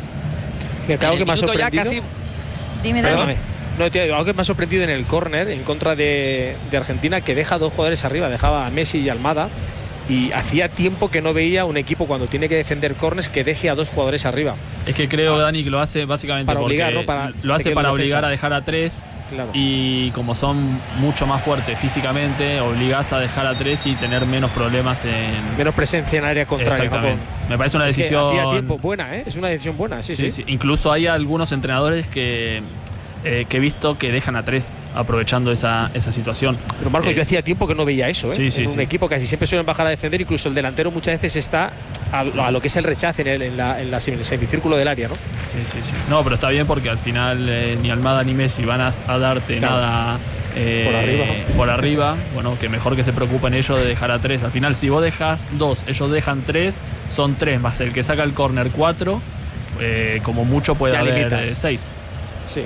Algo que me ha sorprendido. Casi... Dime. No, tío, algo que me ha sorprendido en el córner en contra de Argentina, que deja 2 jugadores arriba, dejaba a Messi y Almada, y hacía tiempo que no veía un equipo cuando tiene que defender córners que deje a 2 jugadores arriba. Es que creo, Dani, que lo hace básicamente para obligar, ¿no? Lo hace para obligar a dejar a 3. Claro. Y como son mucho más fuertes físicamente, obligás a dejar a 3 y tener menos problemas menos presencia en área contraria. Exactamente. Me parece una decisión... hacía tiempo buena, ¿eh? Es una decisión buena, sí. Incluso hay algunos entrenadores que he visto que dejan a 3 aprovechando esa situación. Pero Marcos, yo hacía tiempo que no veía eso, ¿eh? Sí, en un equipo casi siempre suelen bajar a defender, incluso el delantero muchas veces está a lo que es el rechace en el semicírculo del área, ¿no? Sí. No, pero está bien porque al final ni Almada ni Messi van a darte nada por arriba. Bueno, que mejor que se preocupen ellos de dejar a 3. Al final, si vos dejas 2, ellos dejan 3, son 3 más el que saca el córner 4, como mucho puede haber 6. Sí.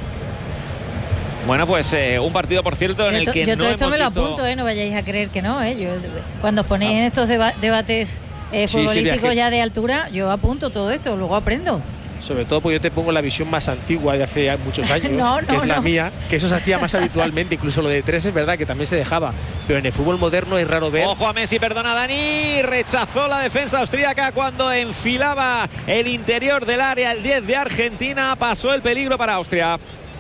Bueno, pues un partido, por cierto, en el que yo no todo esto me lo visto... apunto, no vayáis a creer que no, Yo, cuando os ponéis en estos debates futbolísticos ya de altura, yo apunto todo esto, luego aprendo. Sobre todo porque yo te pongo la visión más antigua de hace muchos años, que es la mía, que eso se hacía más habitualmente, incluso lo de 3 es verdad que también se dejaba, pero en el fútbol moderno es raro ver. Ojo a Messi, perdona Dani, rechazó la defensa austríaca cuando enfilaba el interior del área, el 10 de Argentina, pasó el peligro para Austria.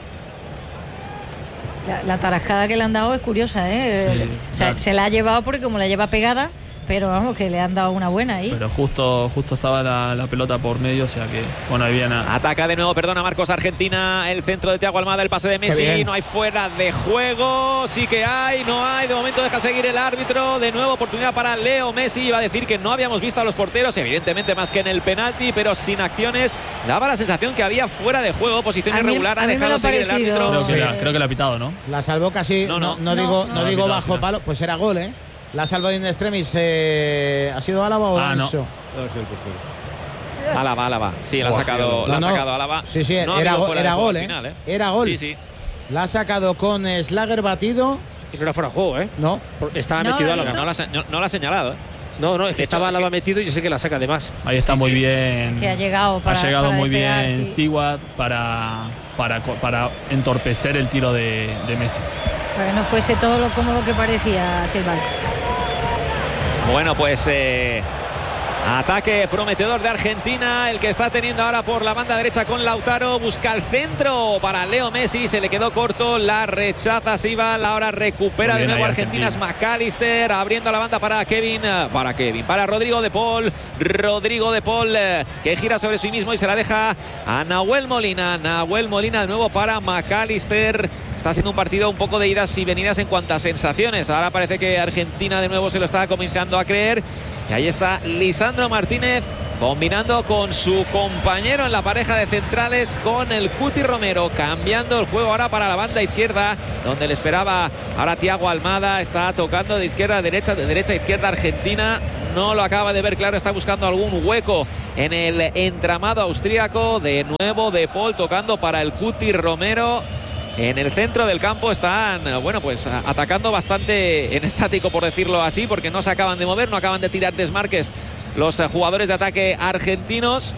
La tarascada que le han dado es curiosa, Sí, claro. Se la ha llevado porque como la lleva pegada, pero vamos, que le han dado una buena ahí. Pero justo estaba la pelota por medio, o sea que, bueno, había nada. Ataca de nuevo, perdona Marcos, Argentina, el centro de Thiago Almada, el pase de Messi, no hay fuera de juego, sí que hay, no hay, de momento deja seguir el árbitro, de nuevo oportunidad para Leo Messi, iba a decir que no habíamos visto a los porteros, evidentemente más que en el penalti, pero sin acciones, daba la sensación que había fuera de juego, posición irregular, ha dejado seguir el árbitro. Creo que la ha pitado, ¿no? La salvó casi, no digo bajo palo, pues era gol, ¿eh? La ha salvado in extremis. ¿Ha sido Alaba o Danso? No. Alaba. Sí, la ha sacado Alaba. Sí, era gol, ¿eh? Era gol. Sí. La ha sacado con Schlager batido. Y no era fuera de juego, ¿eh? No. Estaba metido Alaba. No la ha señalado, ¿eh? No, es que estaba Alaba metido y yo sé que la saca de más. Ahí está muy bien. Es que ha llegado muy despegar, bien Siwat para entorpecer el tiro de Messi. Para que no fuese todo lo cómodo que parecía Silva. Bueno, pues Ataque prometedor de Argentina, el que está teniendo ahora por la banda derecha con Lautaro. Busca el centro para Leo Messi, se le quedó corto, la rechaza Sibal. Ahora recupera de nuevo Argentina. Es McAllister abriendo la banda para para Rodrigo de Paul. Rodrigo de Paul que gira sobre sí mismo y se la deja a Nahuel Molina. Nahuel Molina de nuevo para McAllister. Está siendo un partido un poco de idas y venidas en cuanto a sensaciones. Ahora parece que Argentina de nuevo se lo está comenzando a creer. Y ahí está Lisandro Martínez combinando con su compañero en la pareja de centrales, con el Cuti Romero, cambiando el juego ahora para la banda izquierda, donde le esperaba ahora Thiago Almada. Está tocando de izquierda a derecha, de derecha a izquierda Argentina. No lo acaba de ver claro, está buscando algún hueco en el entramado austríaco. De nuevo De Paul tocando para el Cuti Romero. En el centro del campo están, bueno, pues atacando bastante en estático, por decirlo así, porque no se acaban de mover, no acaban de tirar desmarques los jugadores de ataque argentinos.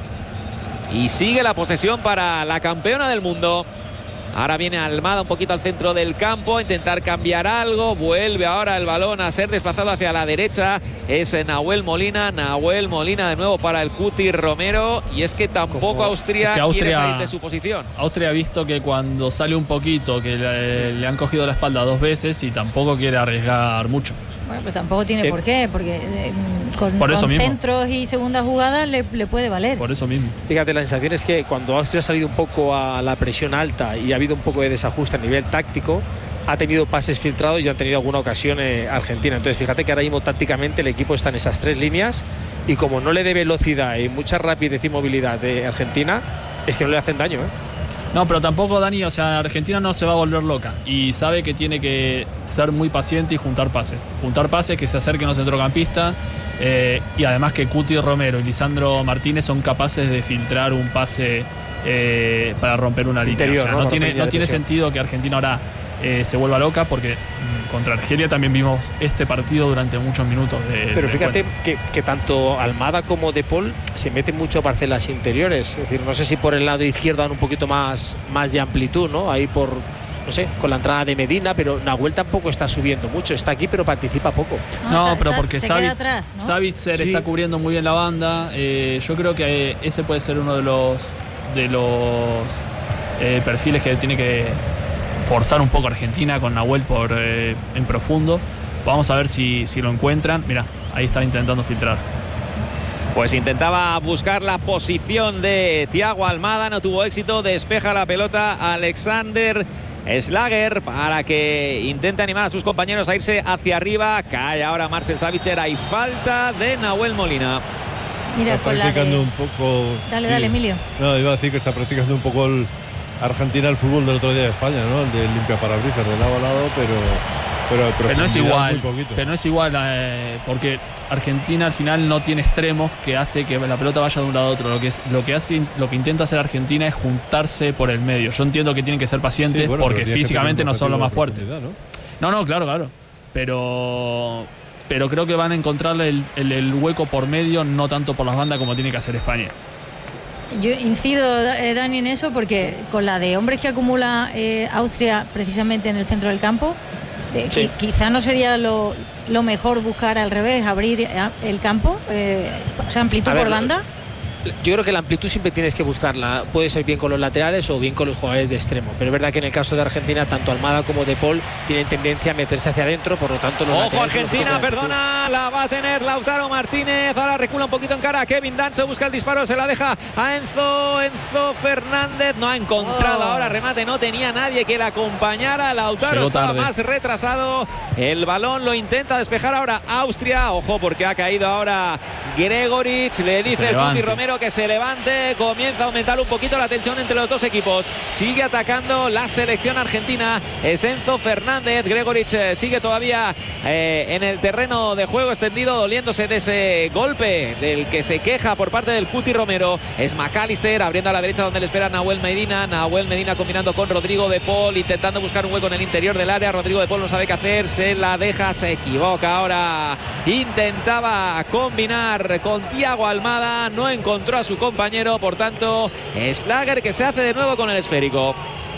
Y sigue la posesión para la campeona del mundo. Ahora viene Almada un poquito al centro del campo a intentar cambiar algo. Vuelve ahora el balón a ser desplazado hacia la derecha. Es Nahuel Molina. Nahuel Molina de nuevo para el Cuti Romero. Y es que tampoco Austria quiere salir de su posición. Austria ha visto que cuando sale un poquito, que le han cogido la espalda 2 veces y tampoco quiere arriesgar mucho. Bueno, pues tampoco tiene por qué, porque con centros y segundas jugadas le puede valer. Por eso mismo. Fíjate, la sensación es que cuando Austria ha salido un poco a la presión alta y ha habido un poco de desajuste a nivel táctico, ha tenido pases filtrados y han tenido alguna ocasión Argentina. Entonces fíjate que ahora mismo tácticamente el equipo está en esas 3 líneas y como no le dé velocidad y mucha rapidez y movilidad de Argentina, es que no le hacen daño, No, pero tampoco, Dani, o sea, Argentina no se va a volver loca y sabe que tiene que ser muy paciente y juntar pases. Juntar pases, que se acerquen los centrocampistas y además que Cuti Romero y Lisandro Martínez son capaces de filtrar un pase para romper una línea. Interior, o sea, no tiene sentido que Argentina ahora se vuelva loca, porque contra Argelia también vimos este partido durante muchos minutos. Pero fíjate que tanto Almada como De Paul se meten mucho a parcelas interiores. Es decir, no sé si por el lado izquierdo dan un poquito más de amplitud, ¿no? Ahí por, no sé, con la entrada de Medina, pero Nahuel tampoco está subiendo mucho. Está aquí, pero participa poco. No, pero porque Savitzer está cubriendo muy bien la banda. Yo creo que ese puede ser uno de los perfiles que tiene que forzar un poco Argentina, con Nahuel en profundo. Vamos a ver si lo encuentran. Mirá, ahí está intentando filtrar. Pues intentaba buscar la posición de Thiago Almada, no tuvo éxito. Despeja la pelota Alexander Schlager para que intente animar a sus compañeros a irse hacia arriba. Cae ahora Marcel Savitzer. Hay falta de Nahuel Molina. Mira, está practicando un poco. Dale, Emilio. No, iba a decir que está practicando un poco Argentina el fútbol del otro día de España, ¿no? El de limpia parabrisas de lado a lado, pero no es igual. Pero no es igual porque Argentina al final no tiene extremos que hace que la pelota vaya de un lado a otro. Lo que intenta hacer Argentina es juntarse por el medio. Yo entiendo que tienen que ser pacientes, sí, porque físicamente no son los más fuertes. No, claro. Pero creo que van a encontrarle el hueco por medio, no tanto por las bandas como tiene que hacer España. Yo incido, Dani, en eso, porque con la de hombres que acumula Austria precisamente en el centro del campo, quizá no sería lo mejor buscar al revés, abrir el campo, o sea, amplitud por banda. Yo creo que la amplitud siempre tienes que buscarla. Puede ser bien con los laterales o bien con los jugadores de extremo. Pero es verdad que en el caso de Argentina, tanto Almada como De Paul tienen tendencia a meterse hacia adentro. Por lo tanto, ojo, Argentina, perdona, la va a tener Lautaro Martínez. Ahora recula un poquito en cara a Kevin Dunn. Se busca el disparo, se la deja a Enzo Fernández. No ha encontrado ahora remate. No tenía nadie que le acompañara. Lautaro estaba más retrasado. El balón lo intenta despejar ahora Austria. Ojo, porque ha caído ahora Gregoritsch. Le dice el Cuti Romero que se levante. Comienza a aumentar un poquito la tensión entre los dos equipos. Sigue atacando la selección argentina. Es Enzo Fernández. Gregoritsch sigue todavía en el terreno de juego extendido, doliéndose de ese golpe del que se queja por parte del Cuti Romero. Es McAllister abriendo a la derecha donde le espera Nahuel Medina. Nahuel Medina combinando con Rodrigo de Paul, intentando buscar un hueco en el interior del área. Rodrigo de Paul no sabe qué hacer, se la deja, se equivoca ahora. Intentaba combinar con Thiago Almada, no encontró a su compañero, por tanto Schlager que se hace de nuevo con el esférico.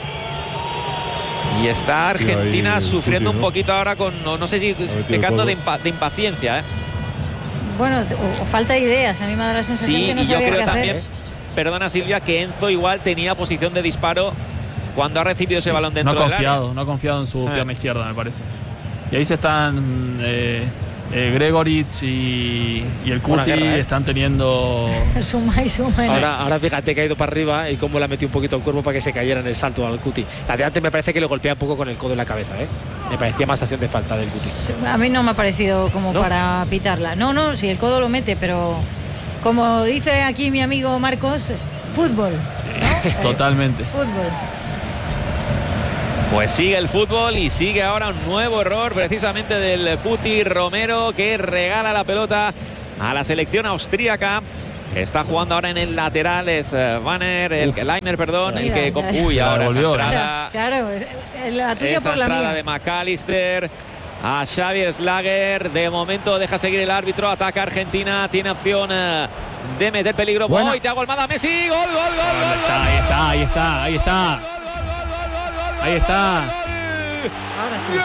Y está Argentina sufriendo un poquito ahora con, no sé si pecando de impaciencia. bueno, o falta de ideas. A mí me da la sensación Sí, que no y yo sabía creo qué también, hacer. perdona Silvia, que Enzo igual tenía posición de disparo cuando ha recibido ese balón dentro del área. No ha confiado en su pierna izquierda, me parece. Y ahí se están Gregoritsch y el Cuti están teniendo suma y suma. Ahora fíjate que ha ido para arriba y cómo le ha metido un poquito el cuerpo para que se cayera en el salto al Cuti. La de antes me parece que le golpea un poco con el codo en la cabeza, ¿eh? Me parecía más acción de falta del Cuti. A mí no me ha parecido como ¿No? para pitarla. No, si el codo lo mete, pero como dice aquí mi amigo Marcos, fútbol. Sí, ¿no? totalmente. Fútbol. Pues sigue el fútbol y sigue ahora un nuevo error precisamente del Cuti Romero, que regala la pelota a la selección austríaca. Está jugando ahora en el lateral, es Leimer, perdón. Mira, el que, uy, ahora devolvió, esa entrada, Claro, la tuya esa por la entrada mía. de McAllister a Xavi Schlager. De momento deja seguir el árbitro, ataca Argentina, tiene opción de meter peligro. Buena. ¡Oh! Te hago Almada, Messi, gol. Ahí está. Ahora sí.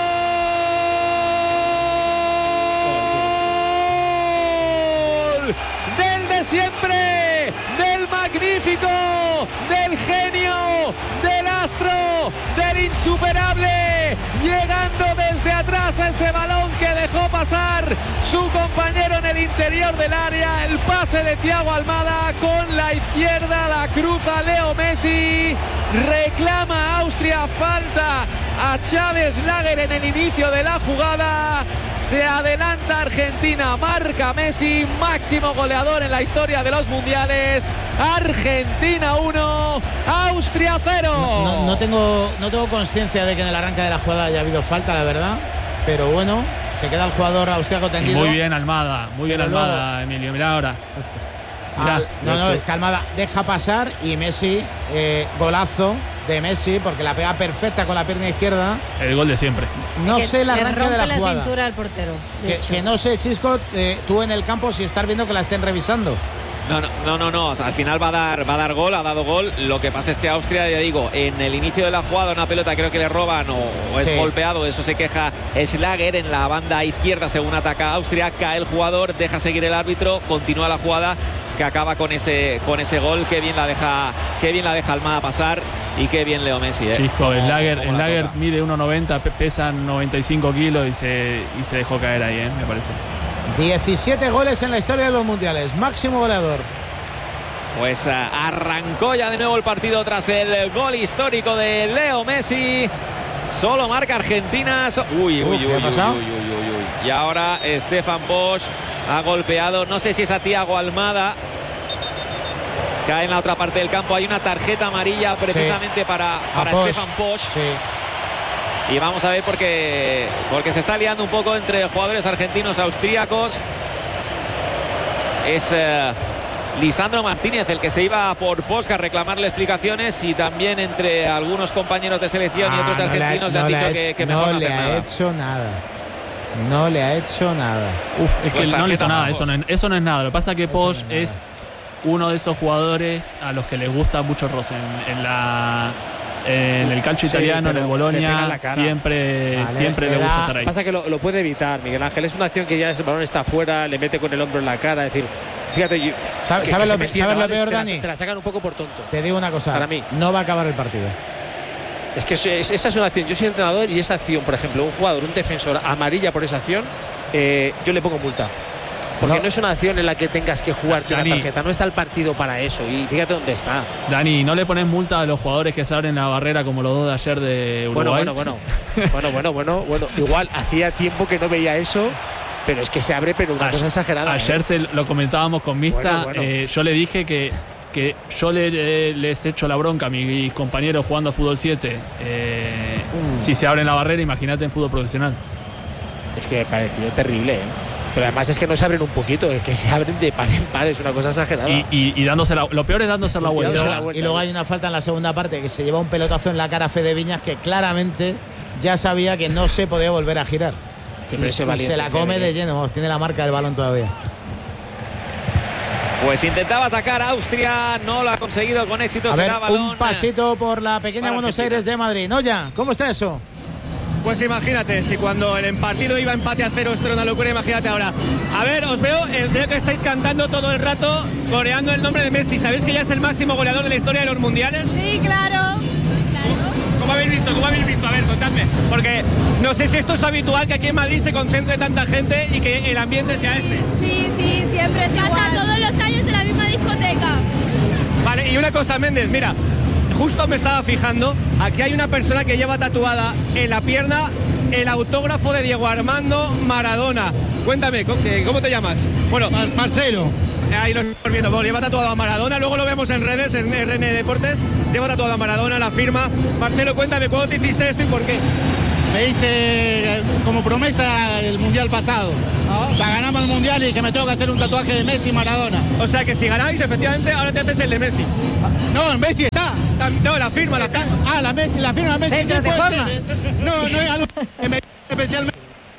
¡Gol! Del de siempre, del magnífico, del genio, del astro, del insuperable, llegando desde atrás a ese balón que dejó pasar su compañero en el interior del área. El pase de Thiago Almada con la izquierda, la cruza Leo Messi, reclama Austria falta a Xavi Schlager en el inicio de la jugada. Se adelanta Argentina, marca Messi, máximo goleador en la historia de los mundiales. Argentina 1, Austria 0. No tengo conciencia de que en el arranque de la jugada haya habido falta, la verdad. Pero bueno, se queda el jugador austriaco tendido. Muy bien Almada, Pero Almada, Emilio. Mirá ahora. No, es que Almada deja pasar y Messi, golazo de Messi, porque la pega perfecta con la pierna izquierda. El gol de siempre. No Que sé el le arranque rompe de la la jugada. cintura al portero. de hecho. Que no sé, Chisco, tú en el campo si estás viendo que la estén revisando. No. Al final va a dar gol, ha dado gol. Lo que pasa es que Austria, ya digo, en el inicio de la jugada una pelota creo que le roban o es Sí. golpeado. Eso se queja Schlager en la banda izquierda según ataca Austria. Cae el jugador, deja seguir el árbitro, continúa la jugada que acaba con ese gol. Qué bien la deja Almada pasar y qué bien Leo Messi. Chisco, el Como Lager la toca. mide 1,90, pesa 95 kilos y se dejó caer ahí, me parece. 17 goles en la historia de los mundiales, máximo goleador. Pues arrancó ya de nuevo el partido tras el gol histórico de Leo Messi. Solo marca Argentina. ¿Qué ha pasado? Y ahora Stefan Bosch ha golpeado, no sé si es a Thiago Almada. Cae en la otra parte del campo. Hay una tarjeta amarilla precisamente para Bosch. Stefan Bosch. Sí. Y vamos a ver porque se está liando un poco entre jugadores argentinos austríacos. Es Lisandro Martínez el que se iba por Bosch a reclamarle explicaciones, y también entre algunos compañeros de selección y otros argentinos le han dicho que mejor no hacer nada. No le ha hecho nada. Es que Pues no le hizo tarjeta nada, para eso no es nada. Lo que pasa es que Eso Bosch no es es uno de esos jugadores a los que les gusta mucho el roce. En el calcio Sí, italiano, en pero el le pega en Bolonia, la cara. siempre le gusta estar ahí. Pasa que lo puede evitar, Miguel Ángel. Es una acción que ya ese balón está afuera, le mete con el hombro en la cara. Es decir, fíjate, ¿Sabes lo peor, Dani? Te la sacan un poco por tonto. Te digo una cosa, Para mí. no va a acabar el partido. Es que esa es una acción. Yo soy entrenador y esa acción, por ejemplo, un jugador, un defensor amarilla por esa acción, yo le pongo multa. Porque no es una acción en la que tengas que jugarte una tarjeta. No está el partido para eso. Y fíjate dónde está. Dani, ¿no le pones multa a los jugadores que se abren la barrera como los dos de ayer de Uruguay? Bueno. Igual hacía tiempo que no veía eso. Pero es que se abre, pero una cosa exagerada. Ayer lo comentábamos con Mista. Bueno. Yo le dije que yo les echo la bronca a mis compañeros jugando a fútbol 7. Si se abren la barrera, imagínate en fútbol profesional. Es que me pareció terrible, Pero además es que no se abren un poquito, es que se abren de par en par, es una cosa exagerada. Y dándose lo peor es dándose la vuelta. Y luego hay una falta en la segunda parte que se lleva un pelotazo en la cara a Fede Viñas, que claramente ya sabía que no se podía volver a girar. Y se la come de lleno, tiene la marca del balón todavía. Pues intentaba atacar a Austria, no lo ha conseguido con éxito. A ver, será balón un pasito por la pequeña para Buenos Argentina. Aires de Madrid. Noya, ¿cómo está eso? Pues imagínate, si cuando el partido iba empate a 0 esto era una locura, imagínate ahora. A ver, os veo, en serio que estáis cantando todo el rato, coreando el nombre de Messi. ¿Sabéis que ya es el máximo goleador de la historia de los mundiales? Sí, claro. ¿Cómo habéis visto? ¿Cómo habéis visto? A ver, contadme. Porque no sé si esto es habitual que aquí en Madrid se concentre tanta gente y que el ambiente sea este. Sí, siempre es igual. Pasa todos los años en la misma discoteca. Vale, y una cosa, Méndez, mira, justo me estaba fijando, aquí hay una persona que lleva tatuada en la pierna el autógrafo de Diego Armando Maradona. Cuéntame, ¿cómo te llamas? Bueno, Marcelo. Ahí lo estamos viendo, bueno, lleva tatuado a Maradona, luego lo vemos en redes, en RN Deportes, lleva tatuado a Maradona, la firma. Marcelo, cuéntame, ¿cuándo te hiciste esto y por qué? Me hice como promesa el mundial pasado. O sea, ganamos el mundial y que me tengo que hacer un tatuaje de Messi y Maradona. O sea que si ganáis, efectivamente, ahora te haces el de Messi. No, Messi está. No, la firma, la firma. Ah, la firma de Messi. Pero de forma. No es algo que me especialmente.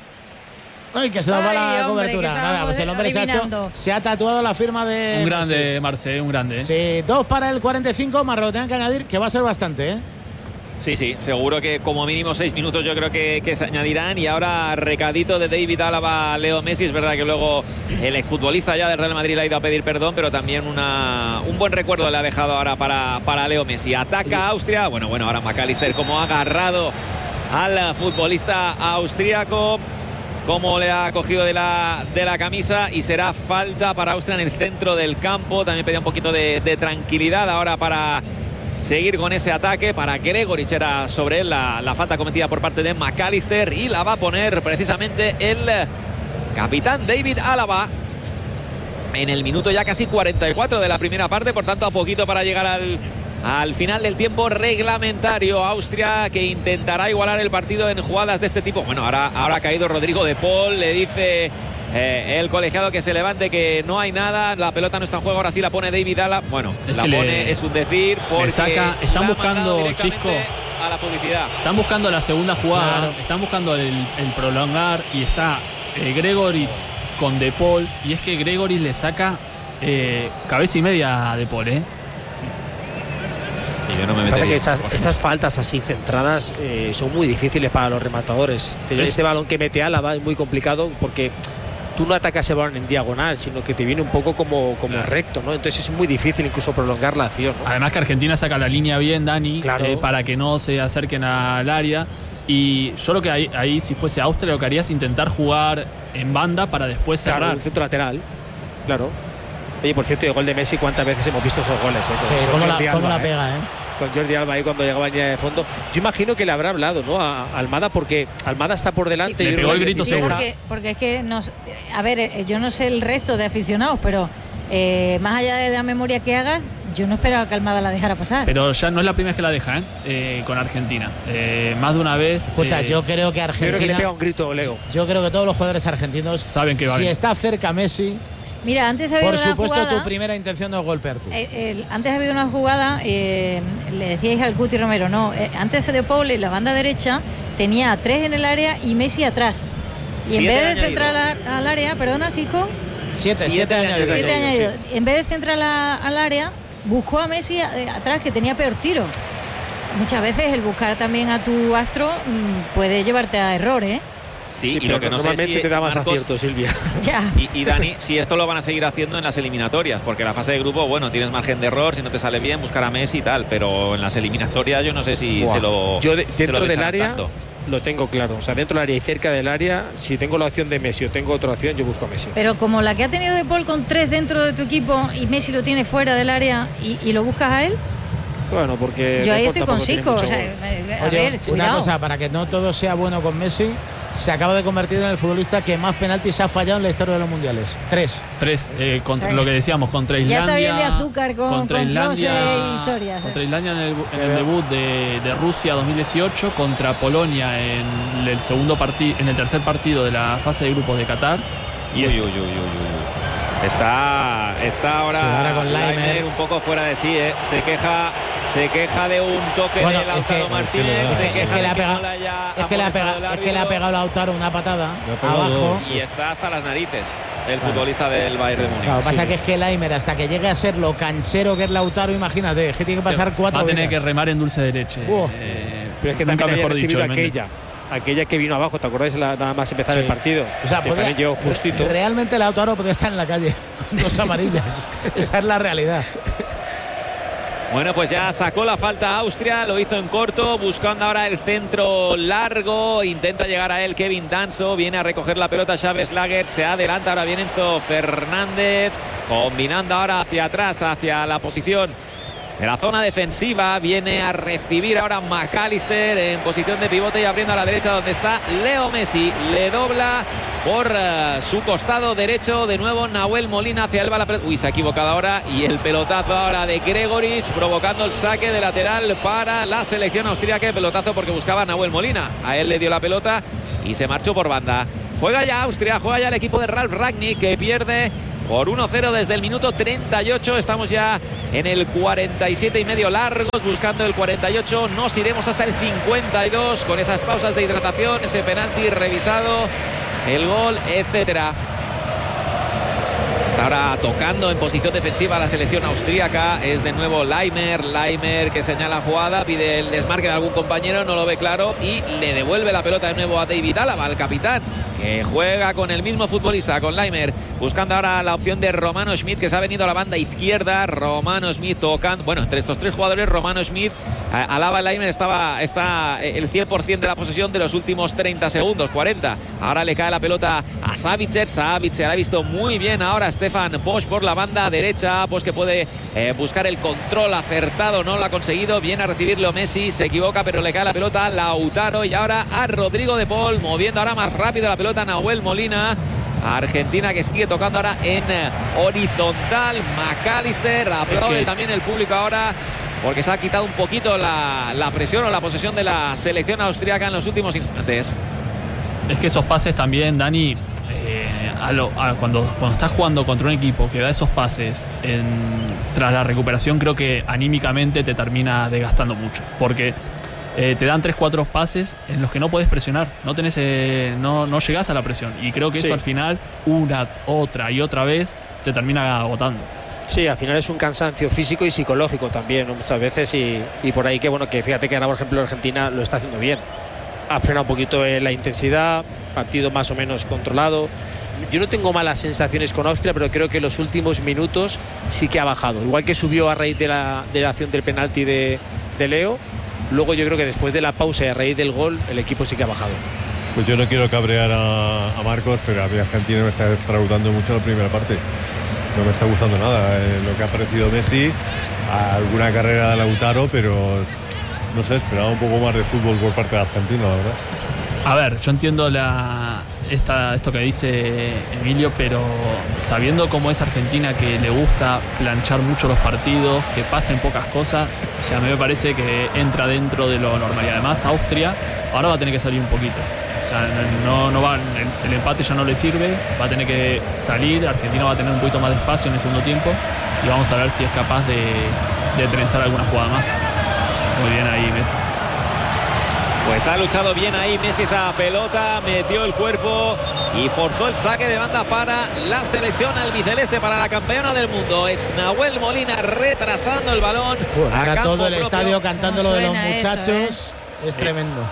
Ay, que se nos va la cobertura. Nada, pues el hombre se ha tatuado la firma de un grande, Marce, un grande. Sí, 2 para el 45, más lo tengan que añadir, que va a ser bastante, ¿eh? Sí, seguro que como mínimo 6 minutos yo creo que se añadirán. Y ahora recadito de David Álava, Leo Messi. Es verdad que luego el exfutbolista ya del Real Madrid le ha ido a pedir perdón, pero también un buen recuerdo le ha dejado ahora para Leo Messi. Ataca Austria, bueno, ahora McAllister como ha agarrado al futbolista austríaco, como le ha cogido de la camisa, y será falta para Austria en el centro del campo. También pedía un poquito de tranquilidad ahora para seguir con ese ataque. Para Gregoric era sobre él la falta cometida por parte de McAllister, y la va a poner precisamente el capitán David Álava en el minuto ya casi 44 de la primera parte. Por tanto, a poquito para llegar al final del tiempo reglamentario. Austria que intentará igualar el partido en jugadas de este tipo. Bueno, ahora ha caído Rodrigo de Paul, le dice el colegiado que se levante, que no hay nada, la pelota no está en juego. Ahora sí la pone David Álava. Bueno, la pone, es un decir, porque están buscando, Chisco, a la publicidad. Están buscando la segunda jugada, claro. Están buscando el prolongar, y está Gregoric con De Paul, y es que Gregoric le saca cabeza y media a De Paul, Yo no me pasa que metería. esas faltas así centradas son muy difíciles para los rematadores. Ese balón que mete Álava es muy complicado, porque tú no atacas ese balón en diagonal, sino que te viene un poco como recto, ¿no? Entonces es muy difícil incluso prolongar la acción, ¿no? Además que Argentina saca la línea bien, Dani, claro. Para que no se acerquen al área. Y yo lo que ahí si fuese Austria, lo que haría es intentar jugar en banda para después cerrar. Claro, un centro lateral, claro. Oye, por cierto, el gol de Messi, ¿cuántas veces hemos visto esos goles? Sí, cómo la pega, Con Jordi Alba ahí cuando llegaba en línea de fondo. Yo imagino que le habrá hablado, ¿no?, a Almada, porque Almada está por delante. Sí, le pegó el grito seguro. Porque es que, a ver, yo no sé el resto de aficionados, pero más allá de la memoria que hagas, yo no esperaba que Almada la dejara pasar. Pero ya no es la primera vez que la deja, con Argentina. Más de una vez. Escucha, yo creo que Argentina. Yo creo que le pega un grito, Leo. Yo creo que todos los jugadores argentinos saben que va si bien. está cerca Messi. Mira, antes ha habido por supuesto, una jugada, tu primera intención no es golpear tú. antes ha habido una jugada, le decíais al Cuti Romero, no, antes de Paul en la banda derecha tenía a 3 en el área y Messi atrás. Y en vez de centrar al área, perdona, Cisco. 7 años. En vez de centrar al área, buscó a Messi atrás, que tenía peor tiro. Muchas veces el buscar también a tu astro puede llevarte a error, Sí, y lo que no sé normalmente si te da más Marcos, acierto, Silvia. Ya. Y Dani, si esto lo van a seguir haciendo en las eliminatorias, porque la fase de grupo, bueno, tienes margen de error, si no te sale bien, buscar a Messi y tal, pero en las eliminatorias yo no sé si se lo. Yo dentro del área tanto. lo tengo claro. O sea, dentro del área y cerca del área, si tengo la opción de Messi o tengo otra opción, yo busco a Messi. Pero como la que ha tenido De Paul con 3 dentro de tu equipo y Messi lo tiene fuera del área y lo buscas a él. Bueno, porque yo ahí estoy con Cisco. O sea, a Oye, ver, una cuidado. cosa, para que no todo sea bueno con Messi, se acaba de convertir en el futbolista que más penaltis ha fallado en la historia de los mundiales. 3. Contra lo que decíamos, contra Islandia. Ya está bien de azúcar contra con Islandia, historias. Contra Islandia en el debut de Rusia 2018, contra Polonia en el tercer partido de la fase de grupos de Qatar. Y Está ahora, sí, ahora con Laimer un poco fuera de sí, Se queja de un toque de Lautaro Martínez. Es que le ha pegado Lautaro una patada abajo. Y está hasta las narices el futbolista del Bayern de Múnich. Claro, pasa que es que Laimer, hasta que llegue a ser lo canchero que es Lautaro, imagínate, es que tiene que pasar 4 va a tener vidas. que remar en dulce de leche. Pero es que también había recibido aquella. aquella que vino abajo, ¿te acordáis? Nada más empezar el partido. O sea, también llegó justito. Realmente Lautaro podría estar en la calle con 2 amarillas. Esa es la realidad. Bueno, pues ya sacó la falta Austria, lo hizo en corto, buscando ahora el centro largo, intenta llegar a él Kevin Danso, viene a recoger la pelota Xavi Lager, se adelanta, ahora viene Enzo Fernández, combinando ahora hacia atrás, hacia la posición de la zona defensiva, viene a recibir ahora McAllister en posición de pivote y abriendo a la derecha donde está Leo Messi, le dobla por su costado derecho, de nuevo Nahuel Molina hacia él va la pelota, se ha equivocado ahora y el pelotazo ahora de Gregoritsch provocando el saque de lateral para la selección austríaca, el pelotazo porque buscaba a Nahuel Molina, a él le dio la pelota y se marchó por banda. Juega ya Austria, juega ya el equipo de Ralf Rangnick, que pierde por 1-0 desde el minuto 38. Estamos ya en el 47 y medio largos, buscando el 48. Nos iremos hasta el 52 con esas pausas de hidratación, ese penalti revisado, el gol, etcétera. Está ahora tocando en posición defensiva la selección austríaca. Es de nuevo Laimer que señala jugada, pide el desmarque de algún compañero, no lo ve claro y le devuelve la pelota de nuevo a David Álava, al capitán, que juega con el mismo futbolista, con Laimer, buscando ahora la opción de Romano Schmidt, que se ha venido a la banda izquierda. Romano Schmidt tocando, bueno, entre estos 3 jugadores, Romano Schmidt, Álava y Laimer está el 100% de la posesión de los últimos 30 segundos, 40. Ahora le cae la pelota a Savicek se la ha visto muy bien ahora Stefan Posch por la banda derecha, pues que puede buscar el control acertado, no lo ha conseguido, viene a recibirlo Messi, se equivoca pero le cae la pelota a Lautaro y ahora a Rodrigo de Paul, moviendo ahora más rápido la pelota Nahuel Molina. Argentina que sigue tocando ahora en horizontal. McAllister, aplaude también el público ahora porque se ha quitado un poquito la presión o la posesión de la selección austríaca en los últimos instantes. Es que esos pases también, Dani, cuando estás jugando contra un equipo que da esos pases tras la recuperación, creo que anímicamente te termina desgastando mucho, porque te dan 3-4 pases en los que no puedes presionar, no llegás a la presión, y creo que eso al final, una, otra y otra vez, te termina agotando. Sí, al final es un cansancio físico y psicológico también, ¿no? Muchas veces, y por ahí que fíjate que ahora, por ejemplo, Argentina lo está haciendo bien, ha frenado un poquito la intensidad, partido más o menos controlado. Yo no tengo malas sensaciones con Austria, pero creo que en los últimos minutos sí que ha bajado, igual que subió a raíz de la acción del penalti de Leo. Luego yo creo que después de la pausa y a raíz del gol, el equipo sí que ha bajado. Pues yo no quiero cabrear a Marcos, pero a mí Argentina me está defraudando mucho la primera parte. No me está gustando nada lo que ha parecido Messi, alguna carrera de Lautaro, pero no sé, esperaba un poco más de fútbol por parte de Argentina, la verdad. A ver, yo entiendo esto que dice Emilio, pero sabiendo cómo es Argentina, que le gusta planchar mucho los partidos, que pasen pocas cosas, o sea, a mí me parece que entra dentro de lo normal. Y además Austria ahora va a tener que salir un poquito. O sea, el empate ya no le sirve, va a tener que salir. Argentina va a tener un poquito más de espacio en el segundo tiempo y vamos a ver si es capaz de trenzar alguna jugada más. Muy bien ahí Messi. Pues ha luchado bien ahí Messi esa pelota, metió el cuerpo y forzó el saque de banda para la selección albiceleste, para la campeona del mundo. Es Nahuel Molina retrasando el balón. Ahora todo el estadio cantando lo de los muchachos, eso, es tremendo.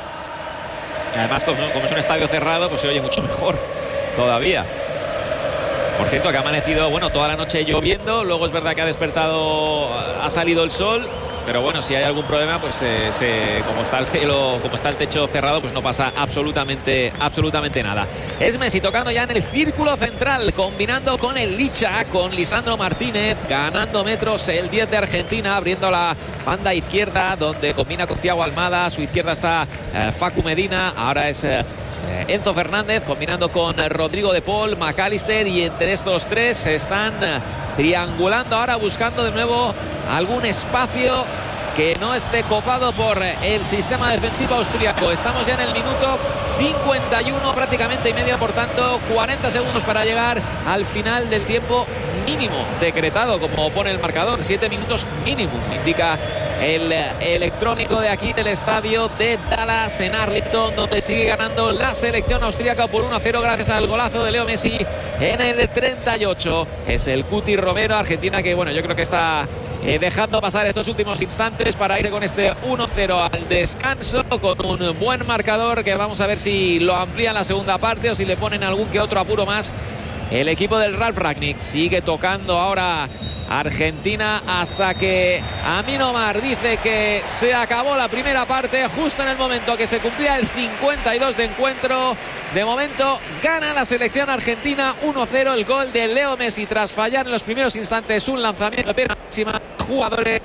Y además, como es un estadio cerrado, pues se oye mucho mejor todavía. Por cierto, que ha amanecido, toda la noche lloviendo, luego es verdad que ha despertado, ha salido el sol, pero bueno, si hay algún problema, pues como está el cielo, como está el techo cerrado, pues no pasa absolutamente nada. Es Messi tocando ya en el círculo central, combinando con el Licha, con Lisandro Martínez, ganando metros el 10 de Argentina, abriendo la banda izquierda, donde combina con Thiago Almada, a su izquierda está Facu Medina, ahora es Enzo Fernández, combinando con Rodrigo de Paul, McAllister, y entre estos tres se están triangulando ahora, buscando de nuevo algún espacio que no esté copado por el sistema defensivo austríaco. Estamos ya en el minuto 51 prácticamente y medio, por tanto 40 segundos para llegar al final del tiempo mínimo decretado, como pone el marcador, 7 minutos mínimo, indica el electrónico de aquí del estadio de Dallas en Arlington, donde sigue ganando la selección austríaca por 1-0 gracias al golazo de Leo Messi en el 38. Es el Cuti Romero. Argentina que yo creo que está dejando pasar estos últimos instantes para ir con este 1-0 al descanso, con un buen marcador que vamos a ver si lo amplía en la segunda parte o si le ponen algún que otro apuro más el equipo del Ralf Rangnick. Sigue tocando ahora Argentina hasta que Amin Omar dice que se acabó la primera parte, justo en el momento que se cumplía el 52 de encuentro. De momento gana la selección argentina 1-0, el gol de Leo Messi tras fallar en los primeros instantes un lanzamiento de pena máxima. Jugadores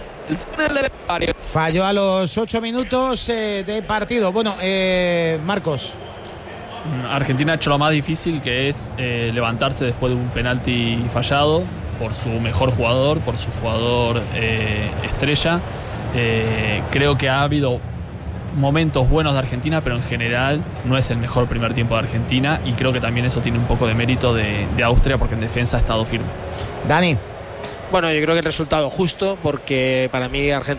falló a los 8 minutos de partido. Bueno, Marcos. Argentina ha hecho lo más difícil, que es levantarse después de un penalti fallado por su mejor jugador, por su jugador estrella. Creo que ha habido momentos buenos de Argentina, pero en general no es el mejor primer tiempo de Argentina, y creo que también eso tiene un poco de mérito de Austria, porque en defensa ha estado firme. Dani. Bueno, yo creo que el resultado justo, porque para mí Argentina